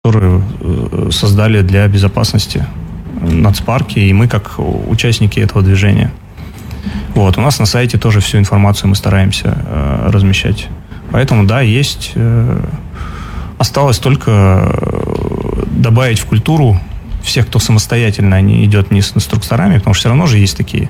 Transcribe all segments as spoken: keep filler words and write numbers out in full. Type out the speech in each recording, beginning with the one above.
которые создали для безопасности нацпарки, и мы как участники этого движения. Вот, у нас на сайте тоже всю информацию мы стараемся э, размещать. Поэтому, да, есть. Э, осталось только добавить в культуру всех, кто самостоятельно не идет не с инструкторами, потому что все равно же есть такие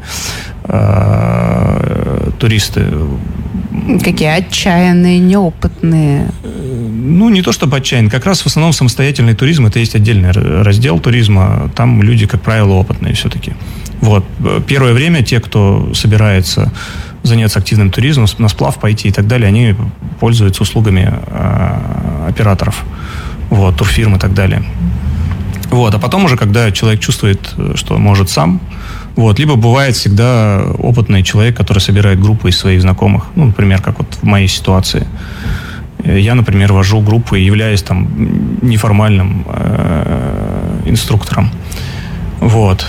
э, туристы. Какие отчаянные, неопытные. Ну, не то чтобы отчаянные. Как раз в основном самостоятельный туризм, это есть отдельный раздел туризма. Там люди, как правило, опытные все-таки. Вот. Первое время те, кто собирается заняться активным туризмом, на сплав пойти и так далее, они пользуются услугами э, операторов, вот, турфирм и так далее. Вот. А потом уже, когда человек чувствует, что может сам, вот, либо бывает всегда опытный человек, который собирает группу из своих знакомых. Ну, например, как вот в моей ситуации. Я, например, вожу группу и являюсь там неформальным э, инструктором. Вот.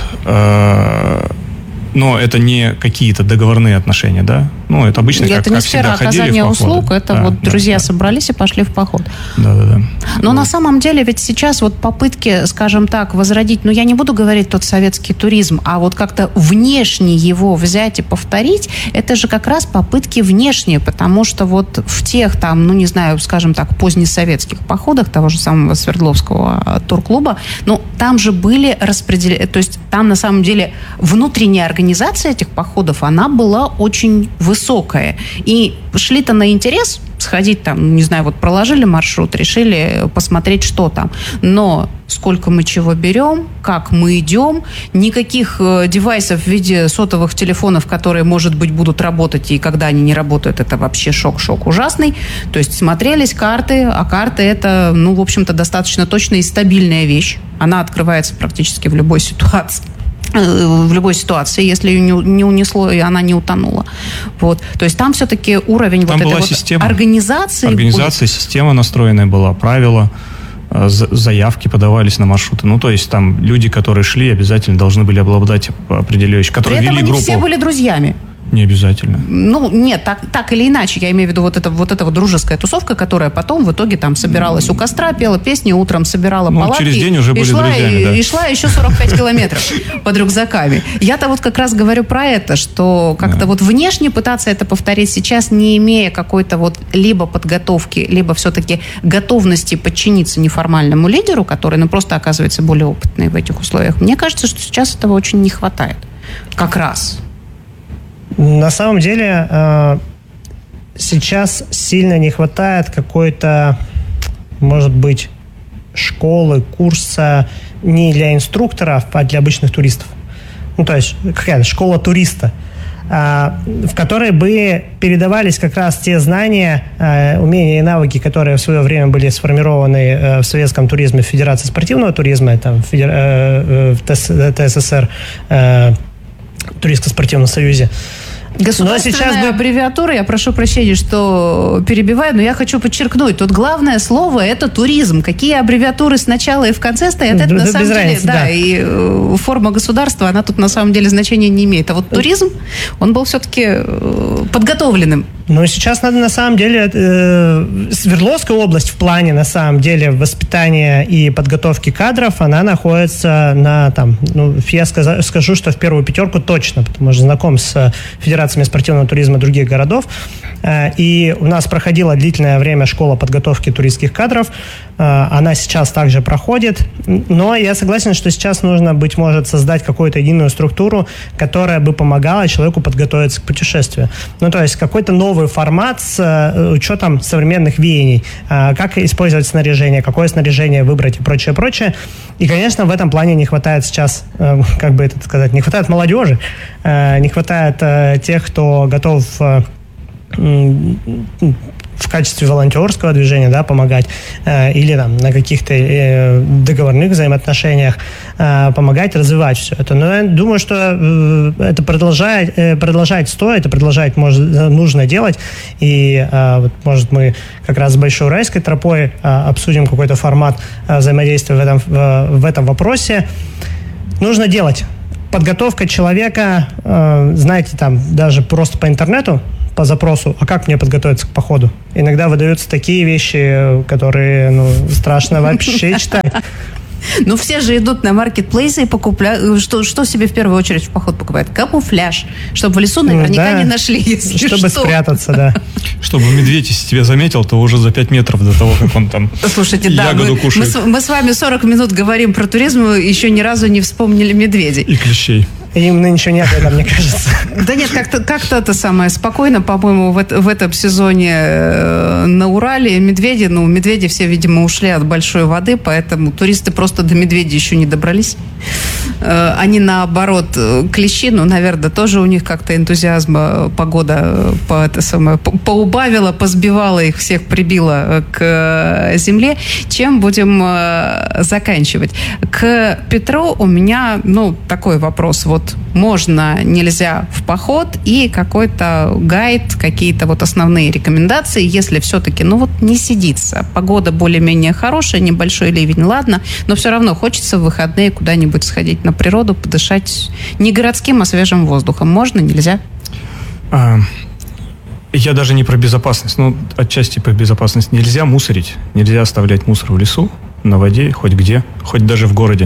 Но это не какие-то договорные отношения, да? Ну, это обычно, это как, не как всегда, ходили в походы. Это не сфера оказания услуг, это да, вот да, друзья да. собрались и пошли в поход. Да-да-да. Но вот. На самом деле ведь сейчас вот попытки, скажем так, возродить, ну, я не буду говорить тот советский туризм, а вот как-то внешне его взять и повторить, это же как раз попытки внешние, потому что вот в тех там, ну, не знаю, скажем так, позднесоветских походах того же самого Свердловского турклуба, ну, там же были распределены, то есть там на самом деле внутренняя организация этих походов, она была очень высокая. И шли-то на интерес, сходить там, не знаю, вот проложили маршрут, решили посмотреть, что там. Но сколько мы чего берем, как мы идем, никаких э, девайсов в виде сотовых телефонов, которые, может быть, будут работать, и когда они не работают, это вообще шок-шок ужасный. То есть смотрелись карты, а карты это, ну, в общем-то, достаточно точная и стабильная вещь. Она открывается практически в любой ситуации. в любой ситуации, если ее не унесло и она не утонула. Вот. То есть там все-таки уровень там вот была этой система. Вот организации. Организация, система настроенная была, правила, заявки подавались на маршруты. Ну, то есть там люди, которые шли, обязательно должны были обладать определяющим, которые При этом вели они группу. все были друзьями. Не обязательно. Ну, нет, так, так или иначе, я имею в виду вот эта вот, эта вот дружеская тусовка, которая потом в итоге там собиралась у костра, пела песни, утром собирала ну, палатки. Через день уже и были шла, друзьями, и, да. и шла еще сорок пять километров под рюкзаками. Я-то вот как раз говорю про это, что как-то да. вот внешне пытаться это повторить сейчас, не имея какой-то вот либо подготовки, либо все-таки готовности подчиниться неформальному лидеру, который, ну, просто оказывается более опытный в этих условиях. Мне кажется, что сейчас этого очень не хватает. Как раз. На самом деле сейчас сильно не хватает какой-то, может быть, школы, курса не для инструкторов, а для обычных туристов. Ну, то есть какая-то школа туриста, в которой бы передавались как раз те знания, умения и навыки, которые в свое время были сформированы в советском туризме, в Федерации спортивного туризма, там, в ТССР, Туристско-спортивном союзе. Государственная сейчас бы... аббревиатура, я прошу прощения, что перебиваю, но я хочу подчеркнуть, тут главное слово – это туризм. Какие аббревиатуры сначала и в конце стоят, это да, на самом деле, разницы, да, да, и э, форма государства, она тут на самом деле значения не имеет. А вот туризм, он был все-таки э, подготовленным. Но сейчас надо на самом деле э, Свердловская область в плане на самом деле воспитания и подготовки кадров, она находится на там, ну, я скажу, скажу, что в первую пятерку точно, потому что знаком с федерациями спортивного туризма других городов. Э, и у нас проходила длительное время школа подготовки туристских кадров. Э, она сейчас также проходит. Но я согласен, что сейчас нужно, быть может, создать какую-то единую структуру, которая бы помогала человеку подготовиться к путешествию. Ну, то есть какой-то новый Новый формат с э, учетом современных веяний, э, как использовать снаряжение, какое снаряжение выбрать и прочее, прочее. И, конечно, в этом плане не хватает сейчас, э, как бы это сказать, не хватает молодежи, э, не хватает э, тех, кто готов э, э, в качестве волонтерского движения, да, помогать, э, или там на каких-то э, договорных взаимоотношениях э, помогать развивать все это. Но я думаю, что э, это продолжает, э, продолжать стоит, и продолжать может, нужно делать. И э, вот, может, мы как раз с Большой Уральской тропой э, обсудим какой-то формат э, взаимодействия в этом, в, в этом вопросе. Нужно делать. Подготовка человека, э, знаете, там даже просто по интернету, по запросу, а как мне подготовиться к походу? Иногда выдаются такие вещи, которые, ну, страшно вообще читать. Ну, все же идут на маркетплейсы и покупают. Что, что себе в первую очередь в поход покупают? Камуфляж. Чтобы в лесу наверняка да, не нашли, если чтобы что. спрятаться, да. Чтобы медведь, если тебя заметил, то уже за пять метров до того, как он там Слушайте, ягоду да, мы, кушает. Мы, мы с вами сорок минут говорим про туризм, еще ни разу не вспомнили медведей. И клещей. Им ничего нет, это, мне кажется. Да нет, как-то, как-то это самое спокойно, по-моему, в, в этом сезоне на Урале медведи, ну, медведи все, видимо, ушли от большой воды, поэтому туристы просто до медведей еще не добрались. Они, наоборот, клещи, ну, наверное, тоже у них как-то энтузиазма погода по, это самое, поубавила, позбивала их, всех прибила к земле. Чем будем заканчивать? К Петру у меня, ну, такой вопрос. Вот можно, нельзя в поход и какой-то гайд, какие-то вот основные рекомендации, если все-таки, ну вот не сидится. Погода более-менее хорошая, небольшой ливень, ладно, но все равно хочется в выходные куда-нибудь сходить на природу, подышать не городским, а свежим воздухом. Можно, нельзя? А, я даже не про безопасность, ну, отчасти про безопасность. Нельзя мусорить, нельзя оставлять мусор в лесу, на воде, хоть где, хоть даже в городе.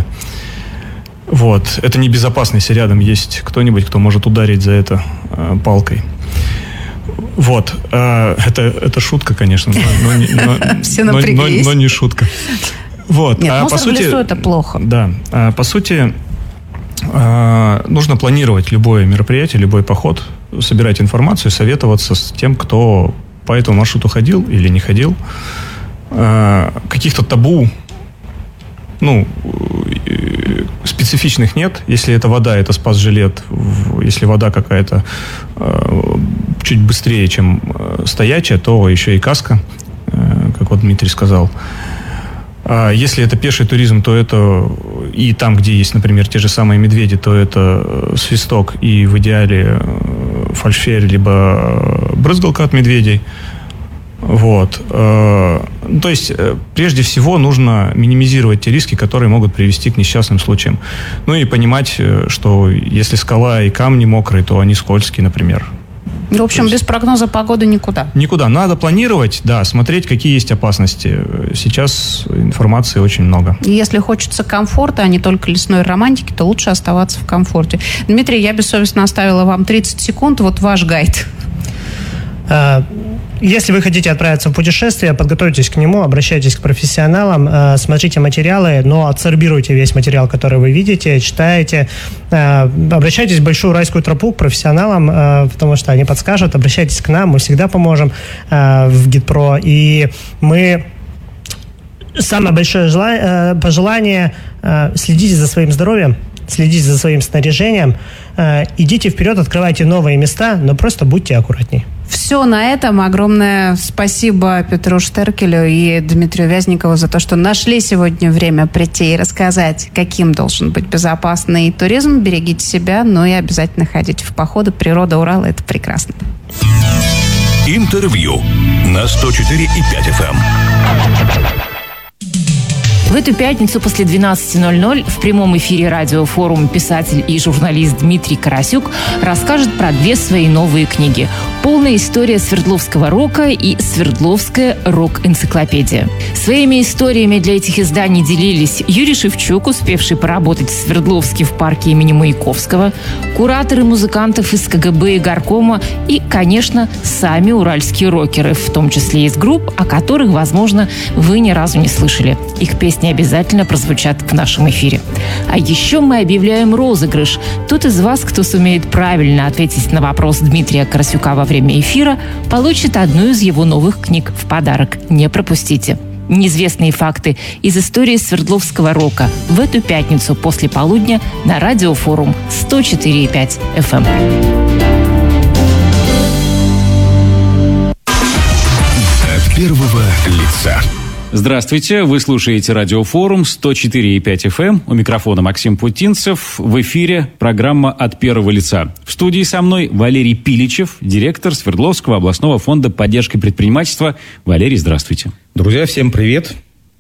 Вот, это небезопасно, если рядом есть кто-нибудь, кто может ударить за это э, палкой. Вот, э, это, это шутка, конечно, но, но, но, Все но, напряглись. но, но не шутка. Вот, Нет, а мусор по сути, в лесу это плохо. Да, а по сути, э, нужно планировать любое мероприятие, любой поход, собирать информацию, советоваться с тем, кто по этому маршруту ходил или не ходил. Э, каких-то табу, ну, специфичных нет. Если это вода, это спас-жилет. Если вода какая-то э, чуть быстрее, чем э, стоячая, то еще и каска, э, как вот Дмитрий сказал. А если это пеший туризм, то это и там, где есть, например, те же самые медведи, то это свисток и в идеале э, фальшфер, либо брызгалка от медведей. Вот. То есть, прежде всего, нужно минимизировать те риски, которые могут привести к несчастным случаям. Ну и понимать, что если скала и камни мокрые, то они скользкие, например. В общем, есть, без прогноза погоды никуда. Никуда. Надо планировать, да, смотреть, какие есть опасности. Сейчас информации очень много. И если хочется комфорта, а не только лесной романтики, то лучше оставаться в комфорте. Дмитрий, я бессовестно оставила вам тридцать секунд. Вот ваш гайд. Если вы хотите отправиться в путешествие, подготовьтесь к нему, обращайтесь к профессионалам, смотрите материалы, но абсорбируйте весь материал, который вы видите, читаете. Обращайтесь в Большую Уральскую тропу к профессионалам, потому что они подскажут. Обращайтесь к нам, мы всегда поможем в Гидпро. И мы... Самое большое желание, пожелание – следите за своим здоровьем, следите за своим снаряжением, идите вперед, открывайте новые места, но просто будьте аккуратней. Все на этом. Огромное спасибо Петру Штеркелю и Дмитрию Вязникову за то, что нашли сегодня время прийти и рассказать, каким должен быть безопасный туризм. Берегите себя, но и обязательно ходите в походы. Природа Урала – это прекрасно. Интервью на сто четыре и пять эф эм. В эту пятницу после двенадцати ноль-ноль в прямом эфире радиофорум писатель и журналист Дмитрий Карасюк расскажет про две свои новые книги «Полная история Свердловского рока» и «Свердловская рок-энциклопедия». Своими историями для этих изданий делились Юрий Шевчук, успевший поработать в Свердловске в парке имени Маяковского, кураторы музыкантов из ка гэ бэ и горкома и, конечно, сами уральские рокеры, в том числе из групп, о которых, возможно, вы ни разу не слышали. Их песни обязательно прозвучат в нашем эфире. А еще мы объявляем розыгрыш. Тот из вас, кто сумеет правильно ответить на вопрос Дмитрия Карасюка во время эфира, получит одну из его новых книг в подарок. Не пропустите. Неизвестные факты из истории Свердловского рока в эту пятницу после полудня на радиофорум сто четыре и пять эф эм. От первого лица. Здравствуйте, вы слушаете радиофорум сто четыре и пять эф эм. У микрофона Максим Путинцев. В эфире программа «От первого лица». В студии со мной Валерий Пиличев, директор Свердловского областного фонда поддержки предпринимательства. Валерий, здравствуйте. Друзья, всем привет.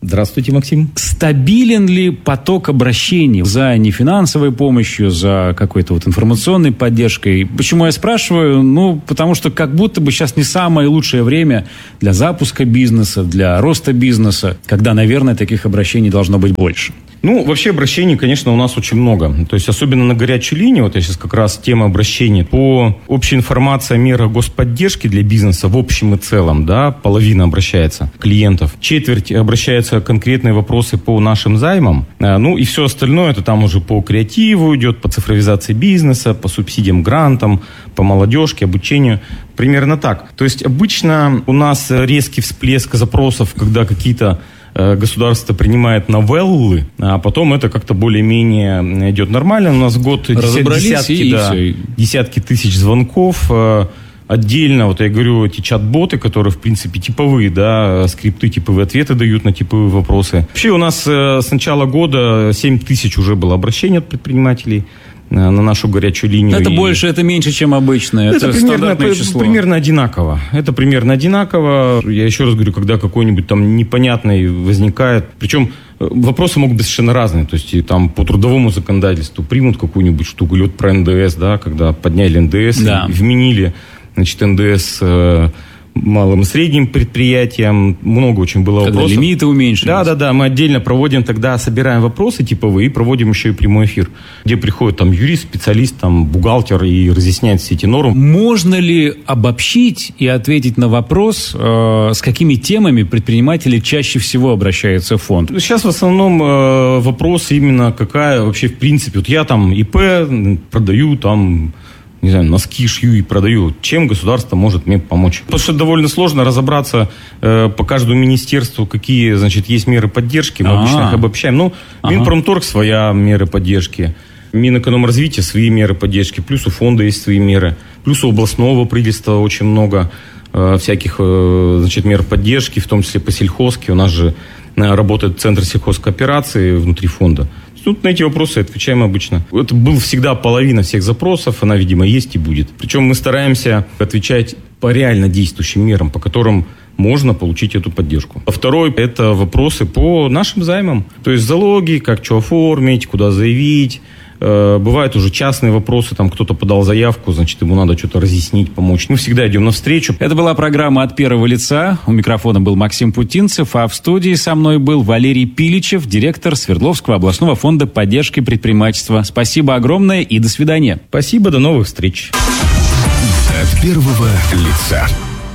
Здравствуйте, Максим. Стабилен ли поток обращений за нефинансовой помощью, за какой-то вот информационной поддержкой? Почему я спрашиваю? Ну, потому что как будто бы сейчас не самое лучшее время для запуска бизнеса, для роста бизнеса, когда, наверное, таких обращений должно быть больше. Ну, вообще обращений, конечно, у нас очень много. То есть, особенно на горячей линии, вот я сейчас как раз тема обращений, по общей информации о мерах господдержки для бизнеса в общем и целом, да, половина обращается клиентов, четверть обращаются конкретные вопросы по нашим займам, ну и все остальное, это там уже по креативу идет, по цифровизации бизнеса, по субсидиям, грантам, по молодежке, обучению. Примерно так. То есть, обычно у нас резкий всплеск запросов, когда какие-то государство принимает новеллы, а потом это как-то более-менее идет нормально. У нас в год десятки, да, десятки тысяч звонков. Отдельно, вот я говорю, эти чат-боты, которые, в принципе, типовые, да, скрипты, типовые ответы дают на типовые вопросы. Вообще у нас с начала года семь тысяч уже было обращений от предпринимателей на нашу горячую линию. Это и... больше, это меньше, чем обычно. Это, это стандартное число. Примерно одинаково. Это примерно одинаково. Я еще раз говорю, когда какой-нибудь там непонятный возникает. Причем вопросы могут быть совершенно разные. То есть и там по трудовому законодательству примут какую-нибудь штуку. Или вот про эн дэ эс, да, когда подняли эн дэ эс, да, и вменили, значит, эн дэ эс малым и средним предприятиям. Много очень было когда вопросов. Лимиты уменьшились. Да, да, да. Мы отдельно проводим тогда, собираем вопросы типовые и проводим еще и прямой эфир, где приходит там юрист, специалист, там бухгалтер и разъясняет все эти нормы. Можно ли обобщить и ответить на вопрос, э, с какими темами предприниматели чаще всего обращаются в фонд? Сейчас в основном э, вопрос именно какая вообще в принципе. Вот я там ИП продаю там, не знаю, носки шью и продаю. Чем государство может мне помочь? Потому что довольно сложно разобраться э, по каждому министерству, какие, значит, есть меры поддержки. Мы А-а-а. обычно их обобщаем. Ну, ага. Минпромторг своя меры поддержки, Минэкономразвития свои меры поддержки, плюс у фонда есть свои меры, плюс у областного правительства очень много э, всяких, э, значит, мер поддержки, в том числе по сельхозке. У нас же э, работает Центр сельхозкооперации внутри фонда. Тут на эти вопросы отвечаем обычно. Это был всегда половина всех запросов, она, видимо, есть и будет. Причем мы стараемся отвечать по реально действующим мерам, по которым можно получить эту поддержку. А второй – это вопросы по нашим займам. То есть залоги, как что оформить, куда заявить. Бывают уже частные вопросы, там кто-то подал заявку, значит, ему надо что-то разъяснить, помочь. Мы всегда идем навстречу. Это была программа «От первого лица». У микрофона был Максим Путинцев, а в студии со мной был Валерий Пиличев, директор Свердловского областного фонда поддержки предпринимательства. Спасибо огромное и до свидания. Спасибо, до новых встреч. От первого лица.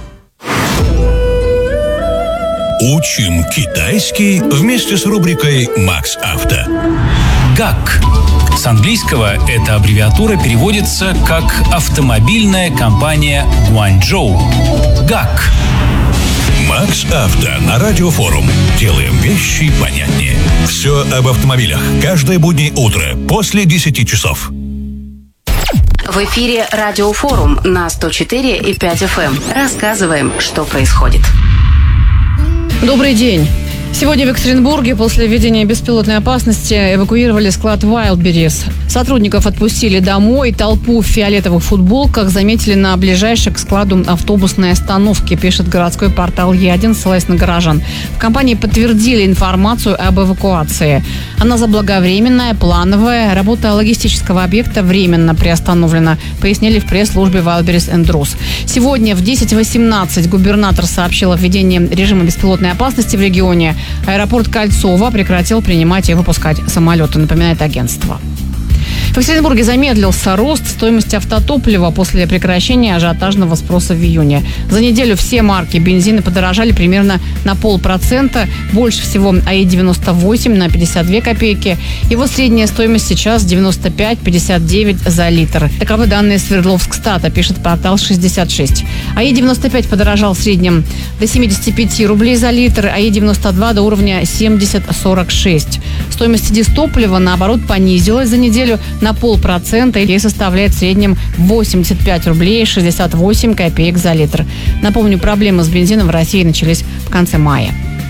Учим китайский вместе с рубрикой «Макс Авто». ГАК. С английского эта аббревиатура переводится как «Автомобильная компания Гуанчжоу». ГАК. Макс Авто на Радиофорум. Делаем вещи понятнее. Все об автомобилях. Каждое буднее утро после десяти часов. В эфире Радиофорум на сто четыре и пять эф эм. Рассказываем, что происходит. Добрый день. Сегодня в Екатеринбурге после введения беспилотной опасности эвакуировали склад Wildberries. Сотрудников отпустили домой. Толпу в фиолетовых футболках заметили на ближайшей к складу автобусной остановке, пишет городской портал Е один, ссылаясь на горожан. В компании подтвердили информацию об эвакуации. Она заблаговременная, плановая. Работа логистического объекта временно приостановлена, пояснили в пресс-службе Wildberries энд Рус. Сегодня в десять восемнадцать губернатор сообщил о введении режима беспилотной опасности в регионе. Аэропорт Кольцово прекратил принимать и выпускать самолеты, напоминает агентство. В Екатеринбурге замедлился рост стоимости автотоплива после прекращения ажиотажного спроса в июне. За неделю все марки бензина подорожали примерно на полпроцента. Больше всего АИ девяносто восемь на пятьдесят две копейки. Его средняя стоимость сейчас девяносто пять пятьдесят девять за литр. Таковы данные Свердловскстата, пишет портал шестьдесят шесть. АИ девяносто пять подорожал в среднем до семьдесят пять рублей за литр, АИ девяносто два до уровня семьдесят сорок шесть. Стоимость дистоплива, наоборот, понизилась за неделю на полпроцента и составляет в среднем восемьдесят пять рублей шестьдесят восемь копеек за литр. Напомню, проблемы с бензином в России начались в конце мая.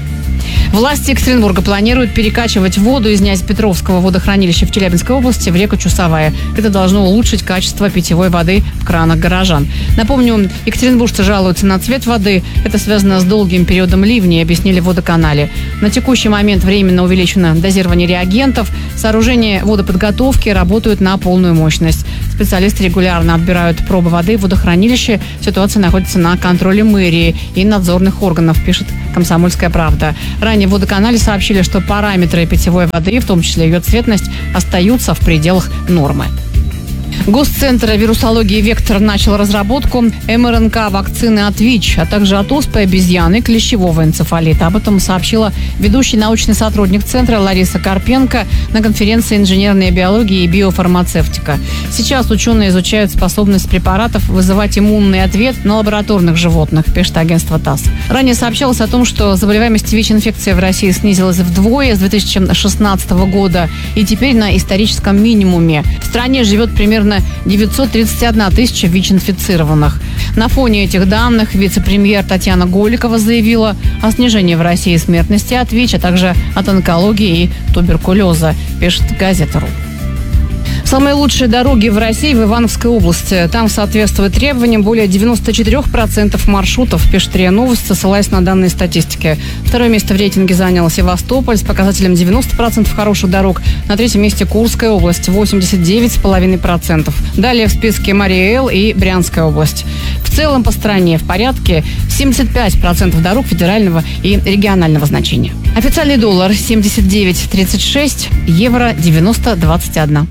Власти Екатеринбурга планируют перекачивать воду из Князепетровского водохранилища в Челябинской области в реку Чусовая. Это должно улучшить качество питьевой воды в кранах горожан. Напомню, екатеринбуржцы жалуются на цвет воды. Это связано с долгим периодом ливней, объяснили в водоканале. На текущий момент временно увеличено дозирование реагентов. Сооружения водоподготовки работают на полную мощность. Специалисты регулярно отбирают пробы воды в водохранилище. Ситуация находится на контроле мэрии и надзорных органов, пишет «Комсомольская правда». Ранее в водоканале сообщили, что параметры питьевой воды, в том числе ее цветность, остаются в пределах нормы. Госцентр вирусологии «Вектор» начал разработку эм эр эн ка-вакцины от ВИЧ, а также от оспы обезьяны и клещевого энцефалита. Об этом сообщила ведущий научный сотрудник Центра Лариса Карпенко на конференции «Инженерная биология и биофармацевтика». Сейчас ученые изучают способность препаратов вызывать иммунный ответ на лабораторных животных, пишет агентство ТАСС. Ранее сообщалось о том, что заболеваемость ВИЧ-инфекцией в России снизилась вдвое с две тысячи шестнадцатого года и теперь на историческом минимуме. В стране живет примерно девятьсот тридцать одна тысяча ВИЧ-инфицированных. На фоне этих данных вице-премьер Татьяна Голикова заявила о снижении в России смертности от ВИЧ, а также от онкологии и туберкулеза, пишет газета.ру. Самые лучшие дороги в России в Ивановской области. Там соответствует требованиям более девяносто четыре процента маршрутов, пишет РИА Новости, ссылаясь на данные статистики. Второе место в рейтинге занял Севастополь с показателем девяносто процентов хороших дорог. На третьем месте Курская область, восемьдесят девять целых пять десятых процента. Далее в списке Мария-Эл и Брянская область. В целом по стране в порядке семьдесят пять процентов дорог федерального и регионального значения. Официальный доллар семьдесят девять тридцать шесть, евро девяносто двадцать один.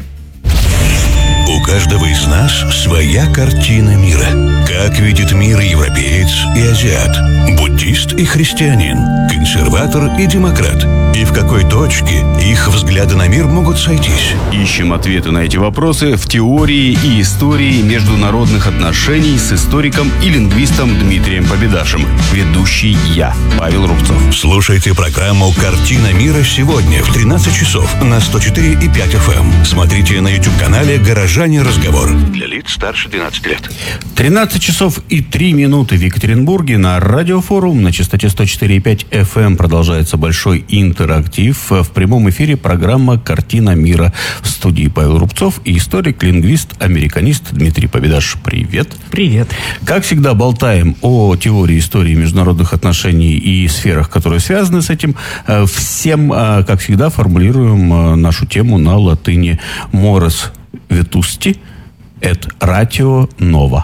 У каждого из нас своя картина мира. Как видит мир европеец и азиат, буддист и христианин, консерватор и демократ. И в какой точке их взгляды на мир могут сойтись? Ищем ответы на эти вопросы в теории и истории международных отношений с историком и лингвистом Дмитрием Победашем. Ведущий я, Павел Рубцов. Слушайте программу «Картина мира» сегодня в тринадцать часов на сто четыре и пять эф эм. Смотрите на YouTube-канале «Горожане. Разговор». Для лиц старше двенадцати лет. тринадцать часов и три минуты в Екатеринбурге на Радиофорум на частоте сто четыре и пять эф эм продолжается большой интерактив. В прямом эфире программа «Картина мира». В студии Павел Рубцов и историк, лингвист, американист Дмитрий Победаш. Привет. Привет. Как всегда, болтаем о теории истории международных отношений и сферах, которые связаны с этим. Всем, как всегда, формулируем нашу тему на латыни. Морес ветусти эт ратио нова.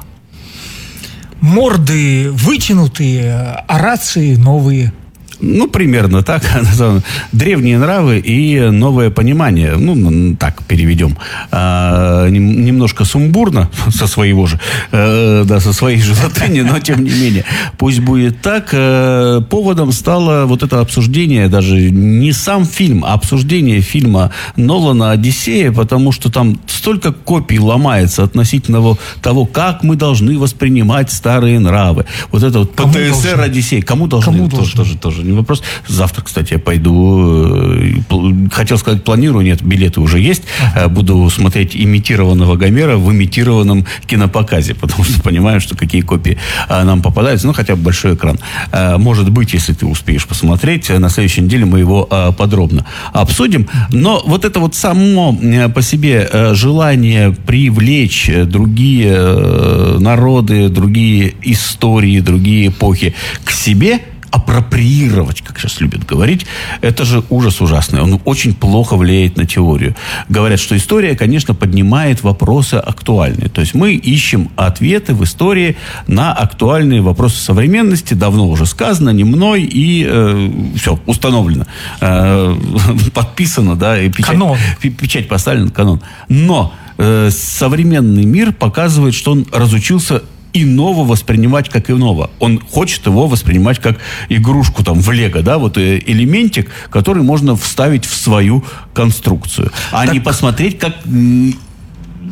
Морды вытянутые, а рации новые. Ну, примерно так. Древние нравы и новое понимание. Ну, так переведем. А, немножко сумбурно, со своего же, а, да, со своей же латыни, но тем не менее. Пусть будет так. А, поводом стало вот это обсуждение, даже не сам фильм, а обсуждение фильма Нолана «Одиссея», потому что там столько копий ломается относительно того, как мы должны воспринимать старые нравы. Вот это вот Пэ Тэ Эс Эр «Одиссей». Кому должны? Кому тоже, должны? тоже, тоже не вопрос. Завтра, кстати, я пойду. Хотел сказать, планирую. Нет, билеты уже есть. Uh-huh. Буду смотреть имитированного Гомера в имитированном кинопоказе, потому что понимаю, что какие копии нам попадаются. Ну, хотя бы большой экран. Может быть, если ты успеешь посмотреть, на следующей неделе мы его подробно обсудим. Но вот это вот само по себе желание привлечь другие народы, другие истории, другие эпохи к себе, апроприировать, как сейчас любят говорить, это же ужас ужасный. Он очень плохо влияет на теорию. Говорят, что история, конечно, поднимает вопросы актуальные. То есть мы ищем ответы в истории на актуальные вопросы современности. Давно уже сказано, не мной, и э, все, установлено. Э, подписано, да, и печать, канон. Печать поставлена, канон. Но э, современный мир показывает, что он разучился иного воспринимать как иного. Он хочет его воспринимать как игрушку там в Лего, да, вот элементик, который можно вставить в свою конструкцию. А так... не посмотреть, как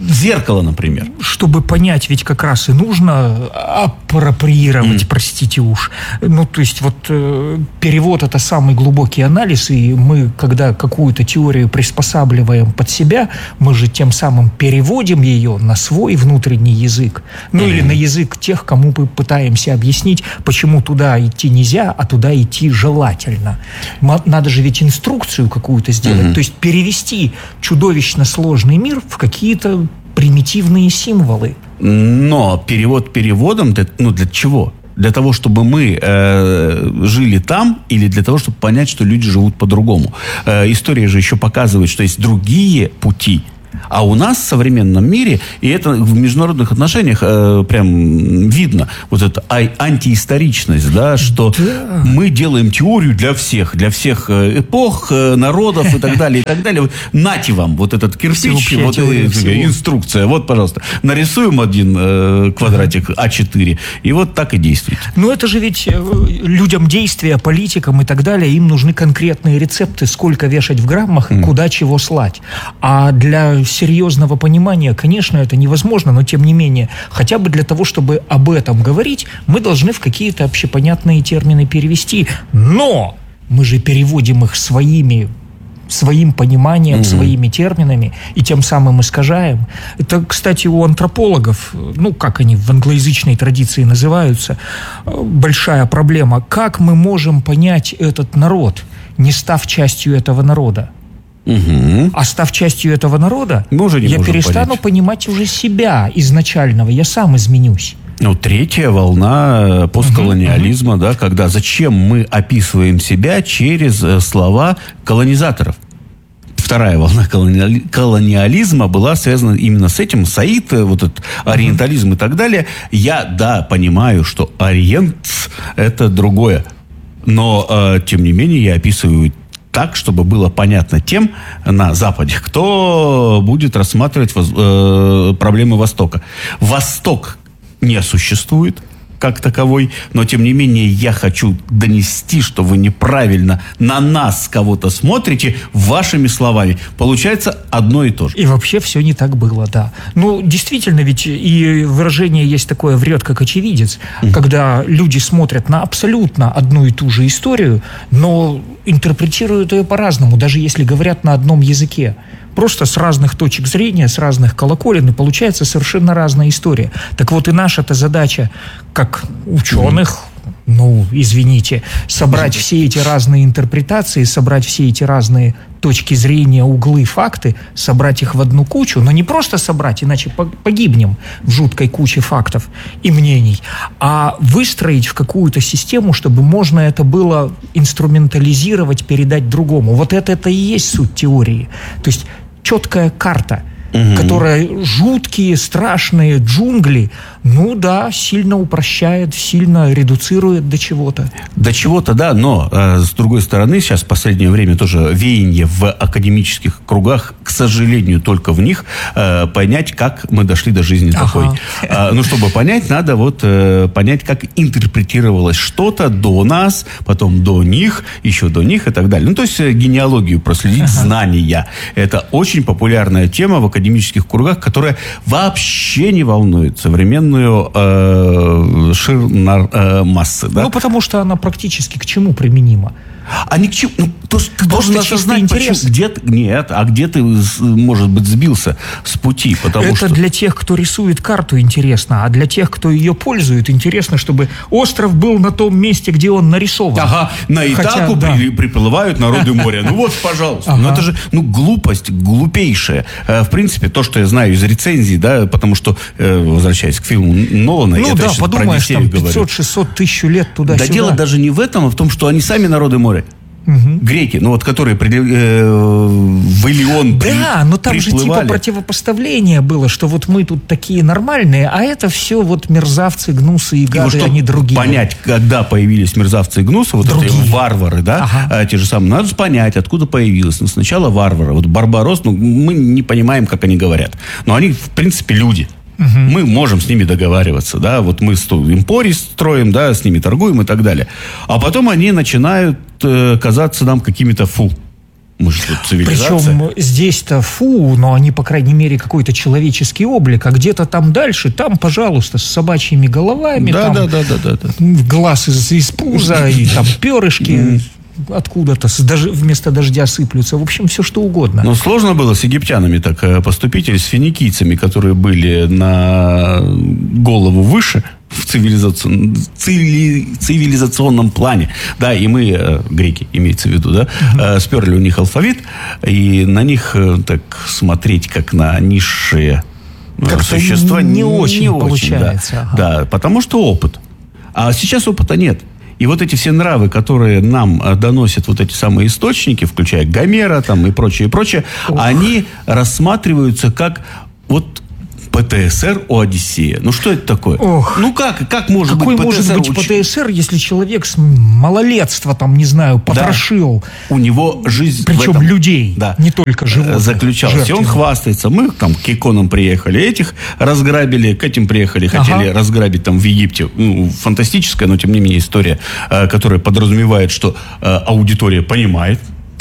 Зеркало, например. Чтобы понять, ведь как раз и нужно апроприировать, mm. простите уж. Ну, то есть вот э, перевод – это самый глубокий анализ, и мы, когда какую-то теорию приспосабливаем под себя, мы же тем самым переводим ее на свой внутренний язык. Ну, mm. или на язык тех, кому мы пытаемся объяснить, почему туда идти нельзя, а туда идти желательно. Надо же ведь инструкцию какую-то сделать, mm. то есть перевести чудовищно сложный мир в какие-то примитивные символы. Но перевод переводом, для, ну для чего? Для того, чтобы мы э, жили там, или для того, чтобы понять, что люди живут по-другому. Э, история же еще показывает, что есть другие пути. А у нас в современном мире, и это в международных отношениях э, прям видно, вот эта а- антиисторичность, да, что да. мы делаем теорию для всех, для всех эпох, народов и так далее, и так далее. Нате вам вот этот кирпич, вот э, инструкция, вот, пожалуйста, нарисуем один э, квадратик а четыре, и вот так и действуйте. Ну, это же ведь людям действия, политикам и так далее, им нужны конкретные рецепты, сколько вешать в граммах и mm. куда чего слать. А для серьезного понимания, конечно, это невозможно, но тем не менее, хотя бы для того, чтобы об этом говорить, мы должны в какие-то общепонятные термины перевести. Но мы же переводим их своими, своим пониманием, mm-hmm. своими терминами, и тем самым искажаем. Это, кстати, у антропологов, ну, как они в англоязычной традиции называются, большая проблема. Как мы можем понять этот народ, не став частью этого народа? Угу. А став частью этого народа, я перестану понять. понимать уже себя изначального, я сам изменюсь. Ну, третья волна постколониализма, угу, да, когда зачем мы описываем себя через слова колонизаторов. Вторая волна колониали... колониализма была связана именно с этим. Саид, вот этот ориентализм mm-hmm. и так далее. Я, да, понимаю, что ориент – это другое. Но, э, тем не менее, я описываю так, чтобы было понятно тем на Западе, кто будет рассматривать воз... э, проблемы Востока. Восток не существует как таковой, но тем не менее я хочу донести, что вы неправильно на нас кого-то смотрите вашими словами. Получается одно и то же. И вообще все не так было, да. Ну, действительно, ведь и выражение есть такое «врет, как очевидец», mm-hmm. когда люди смотрят на абсолютно одну и ту же историю, но интерпретируют ее по-разному, даже если говорят на одном языке. Просто с разных точек зрения, с разных колоколен, и получается совершенно разная история. Так вот и наша-то задача, как ученых, ну, извините, собрать все эти разные интерпретации, собрать все эти разные точки зрения, углы, факты, собрать их в одну кучу, но не просто собрать, иначе погибнем в жуткой куче фактов и мнений, а выстроить в какую-то систему, чтобы можно это было инструментализировать, передать другому. Вот это, это и есть суть теории. То есть четкая карта, угу. которая жуткие, страшные джунгли, ну да, сильно упрощает, сильно редуцирует до чего-то. До чего-то, да, но э, с другой стороны, сейчас в последнее время тоже веяние в академических кругах, к сожалению, только в них, э, понять, как мы дошли до жизни ага. такой. Э, ну, чтобы понять, надо вот э, понять, как интерпретировалось что-то до нас, потом до них, еще до них и так далее. Ну, то есть генеалогию проследить, ага. знания. Это очень популярная тема в академических кругах, которая вообще не волнует современную э, шир э, массы. Да? Ну, потому что она практически к чему применима? А ни к чему. Ну, то, ты должен осознать, почему, где ты, нет, а где ты, может быть, сбился с пути. Потому это что... для тех, кто рисует карту, интересно, а для тех, кто ее пользует, интересно, чтобы остров был на том месте, где он нарисован. Ага, на Итаку да. при, приплывают народы моря. Ну вот, пожалуйста. Ага. Ну это же ну, глупость, глупейшая. В принципе, то, что я знаю из рецензий, да, потому что, возвращаясь к фильму Нолана, ну, я да, подумаешь, там пятьсот-шестьсот тысяч лет туда-сюда. Да дело даже не в этом, а в том, что они сами народы моря. Угу. Греки, ну вот которые при, э, в Илион при, Да, но там приплывали. Же типа противопоставление было, что вот мы тут такие нормальные, а это все вот мерзавцы, гнусы и гады, и вот, они другие. Понять, когда появились мерзавцы и гнусы, вот другие. Эти варвары, да, ага. те же самые, надо понять, откуда появилось. Ну, сначала варвары, вот Барбарос, ну мы не понимаем, как они говорят, но они в принципе люди. Угу. Мы можем с ними договариваться, да, вот мы импорий строим, да, с ними торгуем и так далее. А потом они начинают э, казаться нам какими-то фу. Мы же тут цивилизация. Причем здесь-то фу, но они, по крайней мере, какой-то человеческий облик, а где-то там дальше, там, пожалуйста, с собачьими головами, да, там да, да, да, да, да. глаз из, из пуза, и там перышки откуда-то с дож... вместо дождя сыплются. В общем, все что угодно. Но сложно было с египтянами так поступить, или с финикийцами, которые были на голову выше в цивилизацион... цивили... цивилизационном плане. Да, и мы, э, греки, имеется в виду, да, uh-huh. э, сперли у них алфавит, и на них э, так смотреть, как на низшие э, существа, не, не очень, не получается. Ага. Да, потому что опыт. А сейчас опыта нет. И вот эти все нравы, которые нам доносят вот эти самые источники, включая Гомера там, и прочее, и прочее, Ох. они рассматриваются как вот ПТСР у Одиссея. Ну, что это такое? Ох. Ну, как, как может Какой быть ПТСР? может быть ПТСР, если человек с малолетства, там, не знаю, потрошил? Да. У него жизнь причем в этом, людей, да, не только животных. Заключалась. И он хвастается. Мы там к иконам приехали, этих разграбили, к этим приехали, хотели ага. разграбить там в Египте. Ну, фантастическая, но тем не менее история, которая подразумевает, что аудитория понимает,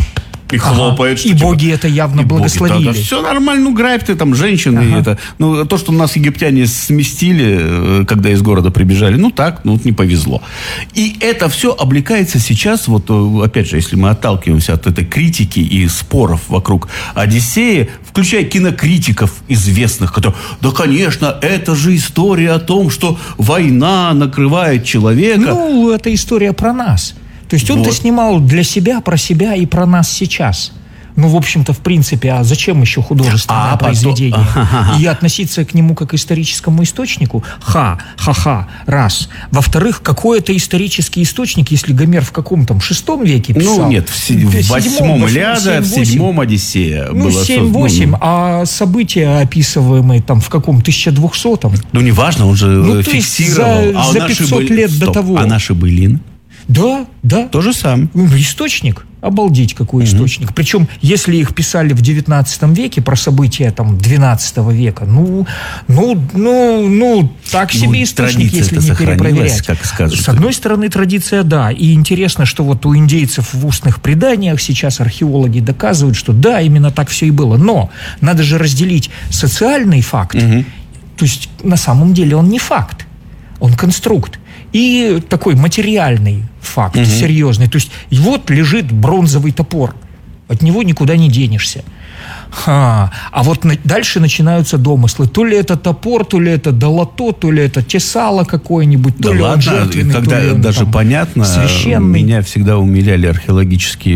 и хлопает. Ага. И типа, боги это явно и благословили. Боги, да, да, все нормально, ну, грабь ты там, женщины. Ага. Это, ну, то, что нас египтяне сместили, когда из города прибежали, ну, так, ну, не повезло. И это все облекается сейчас, вот, опять же, если мы отталкиваемся от этой критики и споров вокруг Одиссея, включая кинокритиков известных, которые, да, конечно, это же история о том, что война накрывает человека. Ну, это история про нас. То есть он-то вот. снимал для себя, про себя и про нас сейчас. Ну, в общем-то, в принципе, а зачем еще художественное а, произведение? Потом... И относиться к нему как к историческому источнику? Ха, ха-ха, раз. Во-вторых, какой это исторический источник, если Гомер в каком там шестом веке писал? Ну, нет, в, в, в восьмом Илиада, в седьмом Одиссея. Ну, семь-восемь, ну, а события, описываемые там в каком тысяча двухсотом? Ну, неважно, он же ну, фиксировал. За, а за пятьсот были... лет Стоп, до того. А наши былины? Да, да. То же самое. Источник. Обалдеть, какой mm-hmm. источник. Причем, если их писали в девятнадцатом веке про события там двенадцатого века, ну, ну, ну, ну, так себе ну, источник, если не перепроверять. Как скажут. С одной стороны, традиция, да. И интересно, что вот у индейцев в устных преданиях сейчас археологи доказывают, что да, именно так все и было. Но надо же разделить социальный факт. Mm-hmm. То есть, на самом деле, он не факт. Он конструкт. И такой материальный факт, угу. серьезный. То есть, и вот лежит бронзовый топор. От него никуда не денешься. Ха. А вот на, дальше начинаются домыслы. То ли это топор, то ли это долото, то ли это тесало какое-нибудь, то да ли ладно, он жертвенный, когда то ли он даже там понятно, священный. Меня всегда умиляли археологические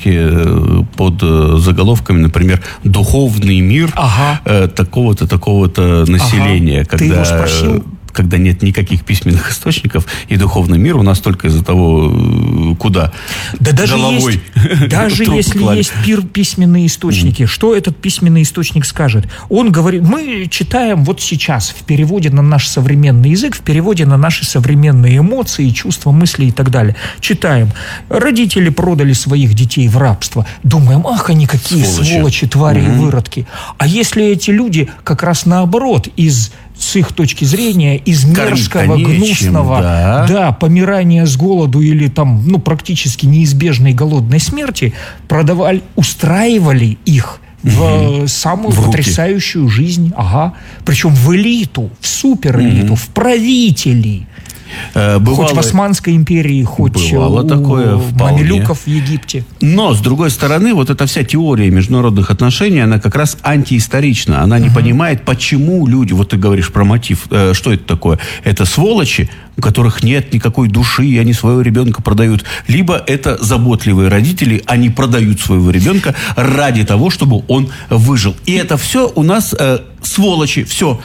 книжки под заголовками, например, «Духовный мир ага. такого-то, такого-то населения». Ага. Когда... Ты его спросил? Когда нет никаких письменных источников, и духовный мир у нас только из-за того, куда да даже головой есть, даже если клали. есть пир, письменные источники, mm. что этот письменный источник скажет? Он говорит, мы читаем вот сейчас в переводе на наш современный язык, в переводе на наши современные эмоции, чувства, мысли и так далее. Читаем. Родители продали своих детей в рабство. Думаем, ах, они какие сволочи, сволочи твари mm-hmm. и выродки. А если эти люди как раз наоборот из... с их точки зрения, из мерзкого, гнусного, да. да, помирания с голоду или там, ну, практически неизбежной голодной смерти, продавали, устраивали их в самую в потрясающую жизнь, ага, причем в элиту, в суперэлиту, в правители. Бывало, хоть в Османской империи, хоть у такое мамилюков в Египте. Но, с другой стороны, вот эта вся теория международных отношений, она как раз антиисторична. Она не uh-huh. понимает, почему люди... Вот ты говоришь про мотив. Э, что это такое? Это сволочи, у которых нет никакой души, и они своего ребенка продают. Либо это заботливые родители, они продают своего ребенка ради того, чтобы он выжил. И это все у нас э, сволочи. Все.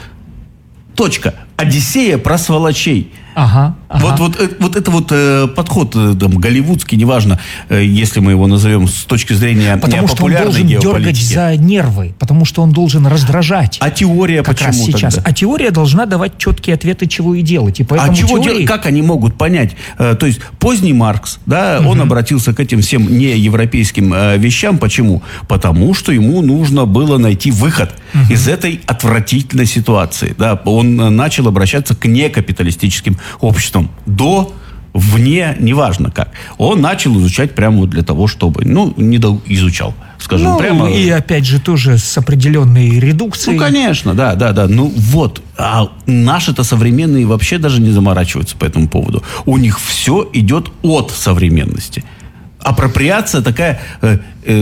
Точка. Одиссея про сволочей. Ага, ага. Вот, вот, вот это вот э, подход э, там, голливудский, неважно, э, если мы его назовем с точки зрения потому популярной геополитики. Потому что он должен дергать за нервы, потому что он должен раздражать. А теория как почему раз сейчас. тогда? А теория должна давать четкие ответы, чего и делать. И поэтому а чего теории... делать? Как они могут понять? Э, то есть поздний Маркс, да, угу. он обратился к этим всем неевропейским э, вещам. Почему? Потому что ему нужно было найти выход угу. из этой отвратительной ситуации. Да. Он начал обращаться к некапиталистическим обществам. До вне, неважно как. Он начал изучать прямо вот для того, чтобы... Ну, не до... изучал, скажем ну, прямо. И опять же тоже с определенной редукцией. Ну, конечно, да, да, да. Ну, вот. А наши-то современные вообще даже не заморачиваются по этому поводу. У них все идет от современности. Апроприация такая, э,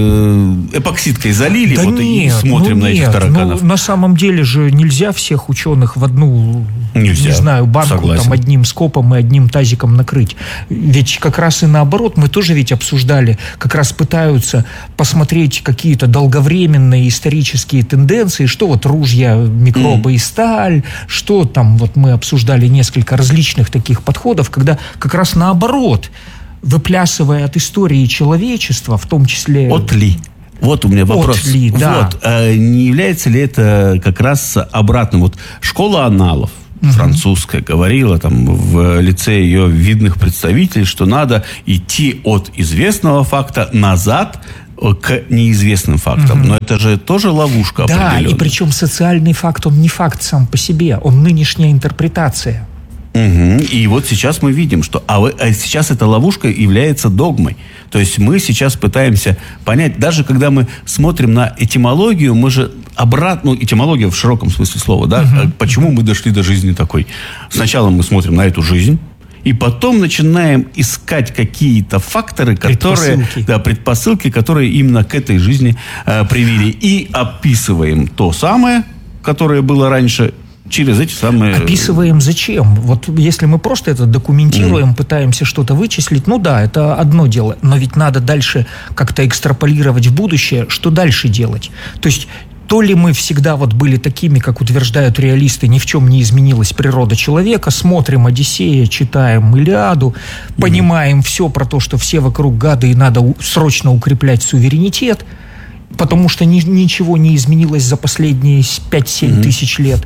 э, эпоксидкой залили, да вот нет, и смотрим ну на нет, этих тараканов. Ну, на самом деле же нельзя всех ученых в одну, нельзя, не знаю, банку там, одним скопом и одним тазиком накрыть. Ведь как раз и наоборот, мы тоже ведь обсуждали, как раз пытаются посмотреть какие-то долговременные исторические тенденции, что вот ружья, микробы mm. и сталь, что там, вот мы обсуждали несколько различных таких подходов, когда как раз наоборот, выплясывая от истории человечества, в том числе... От ли? Вот у меня вопрос. От ли, да. Вот, а не является ли это как раз обратным? Вот школа аналов угу. французская говорила там в лице ее видных представителей, что надо идти от известного факта назад к неизвестным фактам. Угу. Но это же тоже ловушка определенная. Да, и причем социальный факт, он не факт сам по себе, он нынешняя интерпретация. Угу. И вот сейчас мы видим, что а, вы, а сейчас эта ловушка является догмой. То есть мы сейчас пытаемся понять, даже когда мы смотрим на этимологию, мы же обратно, ну, этимология в широком смысле слова, да, угу. почему мы дошли до жизни такой. Сначала мы смотрим на эту жизнь, и потом начинаем искать какие-то факторы, которые, предпосылки. Да, предпосылки, которые именно к этой жизни э, привели. И описываем то самое, которое было раньше, через эти самые... Описываем зачем? Вот если мы просто это документируем, mm. пытаемся что-то вычислить, ну да, это одно дело. Но ведь надо дальше как-то экстраполировать в будущее, что дальше делать. То есть то ли мы всегда вот были такими, как утверждают реалисты, ни в чем не изменилась природа человека, смотрим «Одиссея», читаем «Илиаду», mm. понимаем все про то, что все вокруг гады и надо срочно укреплять суверенитет, потому что ни, ничего не изменилось за последние пять-семь mm-hmm. тысяч лет.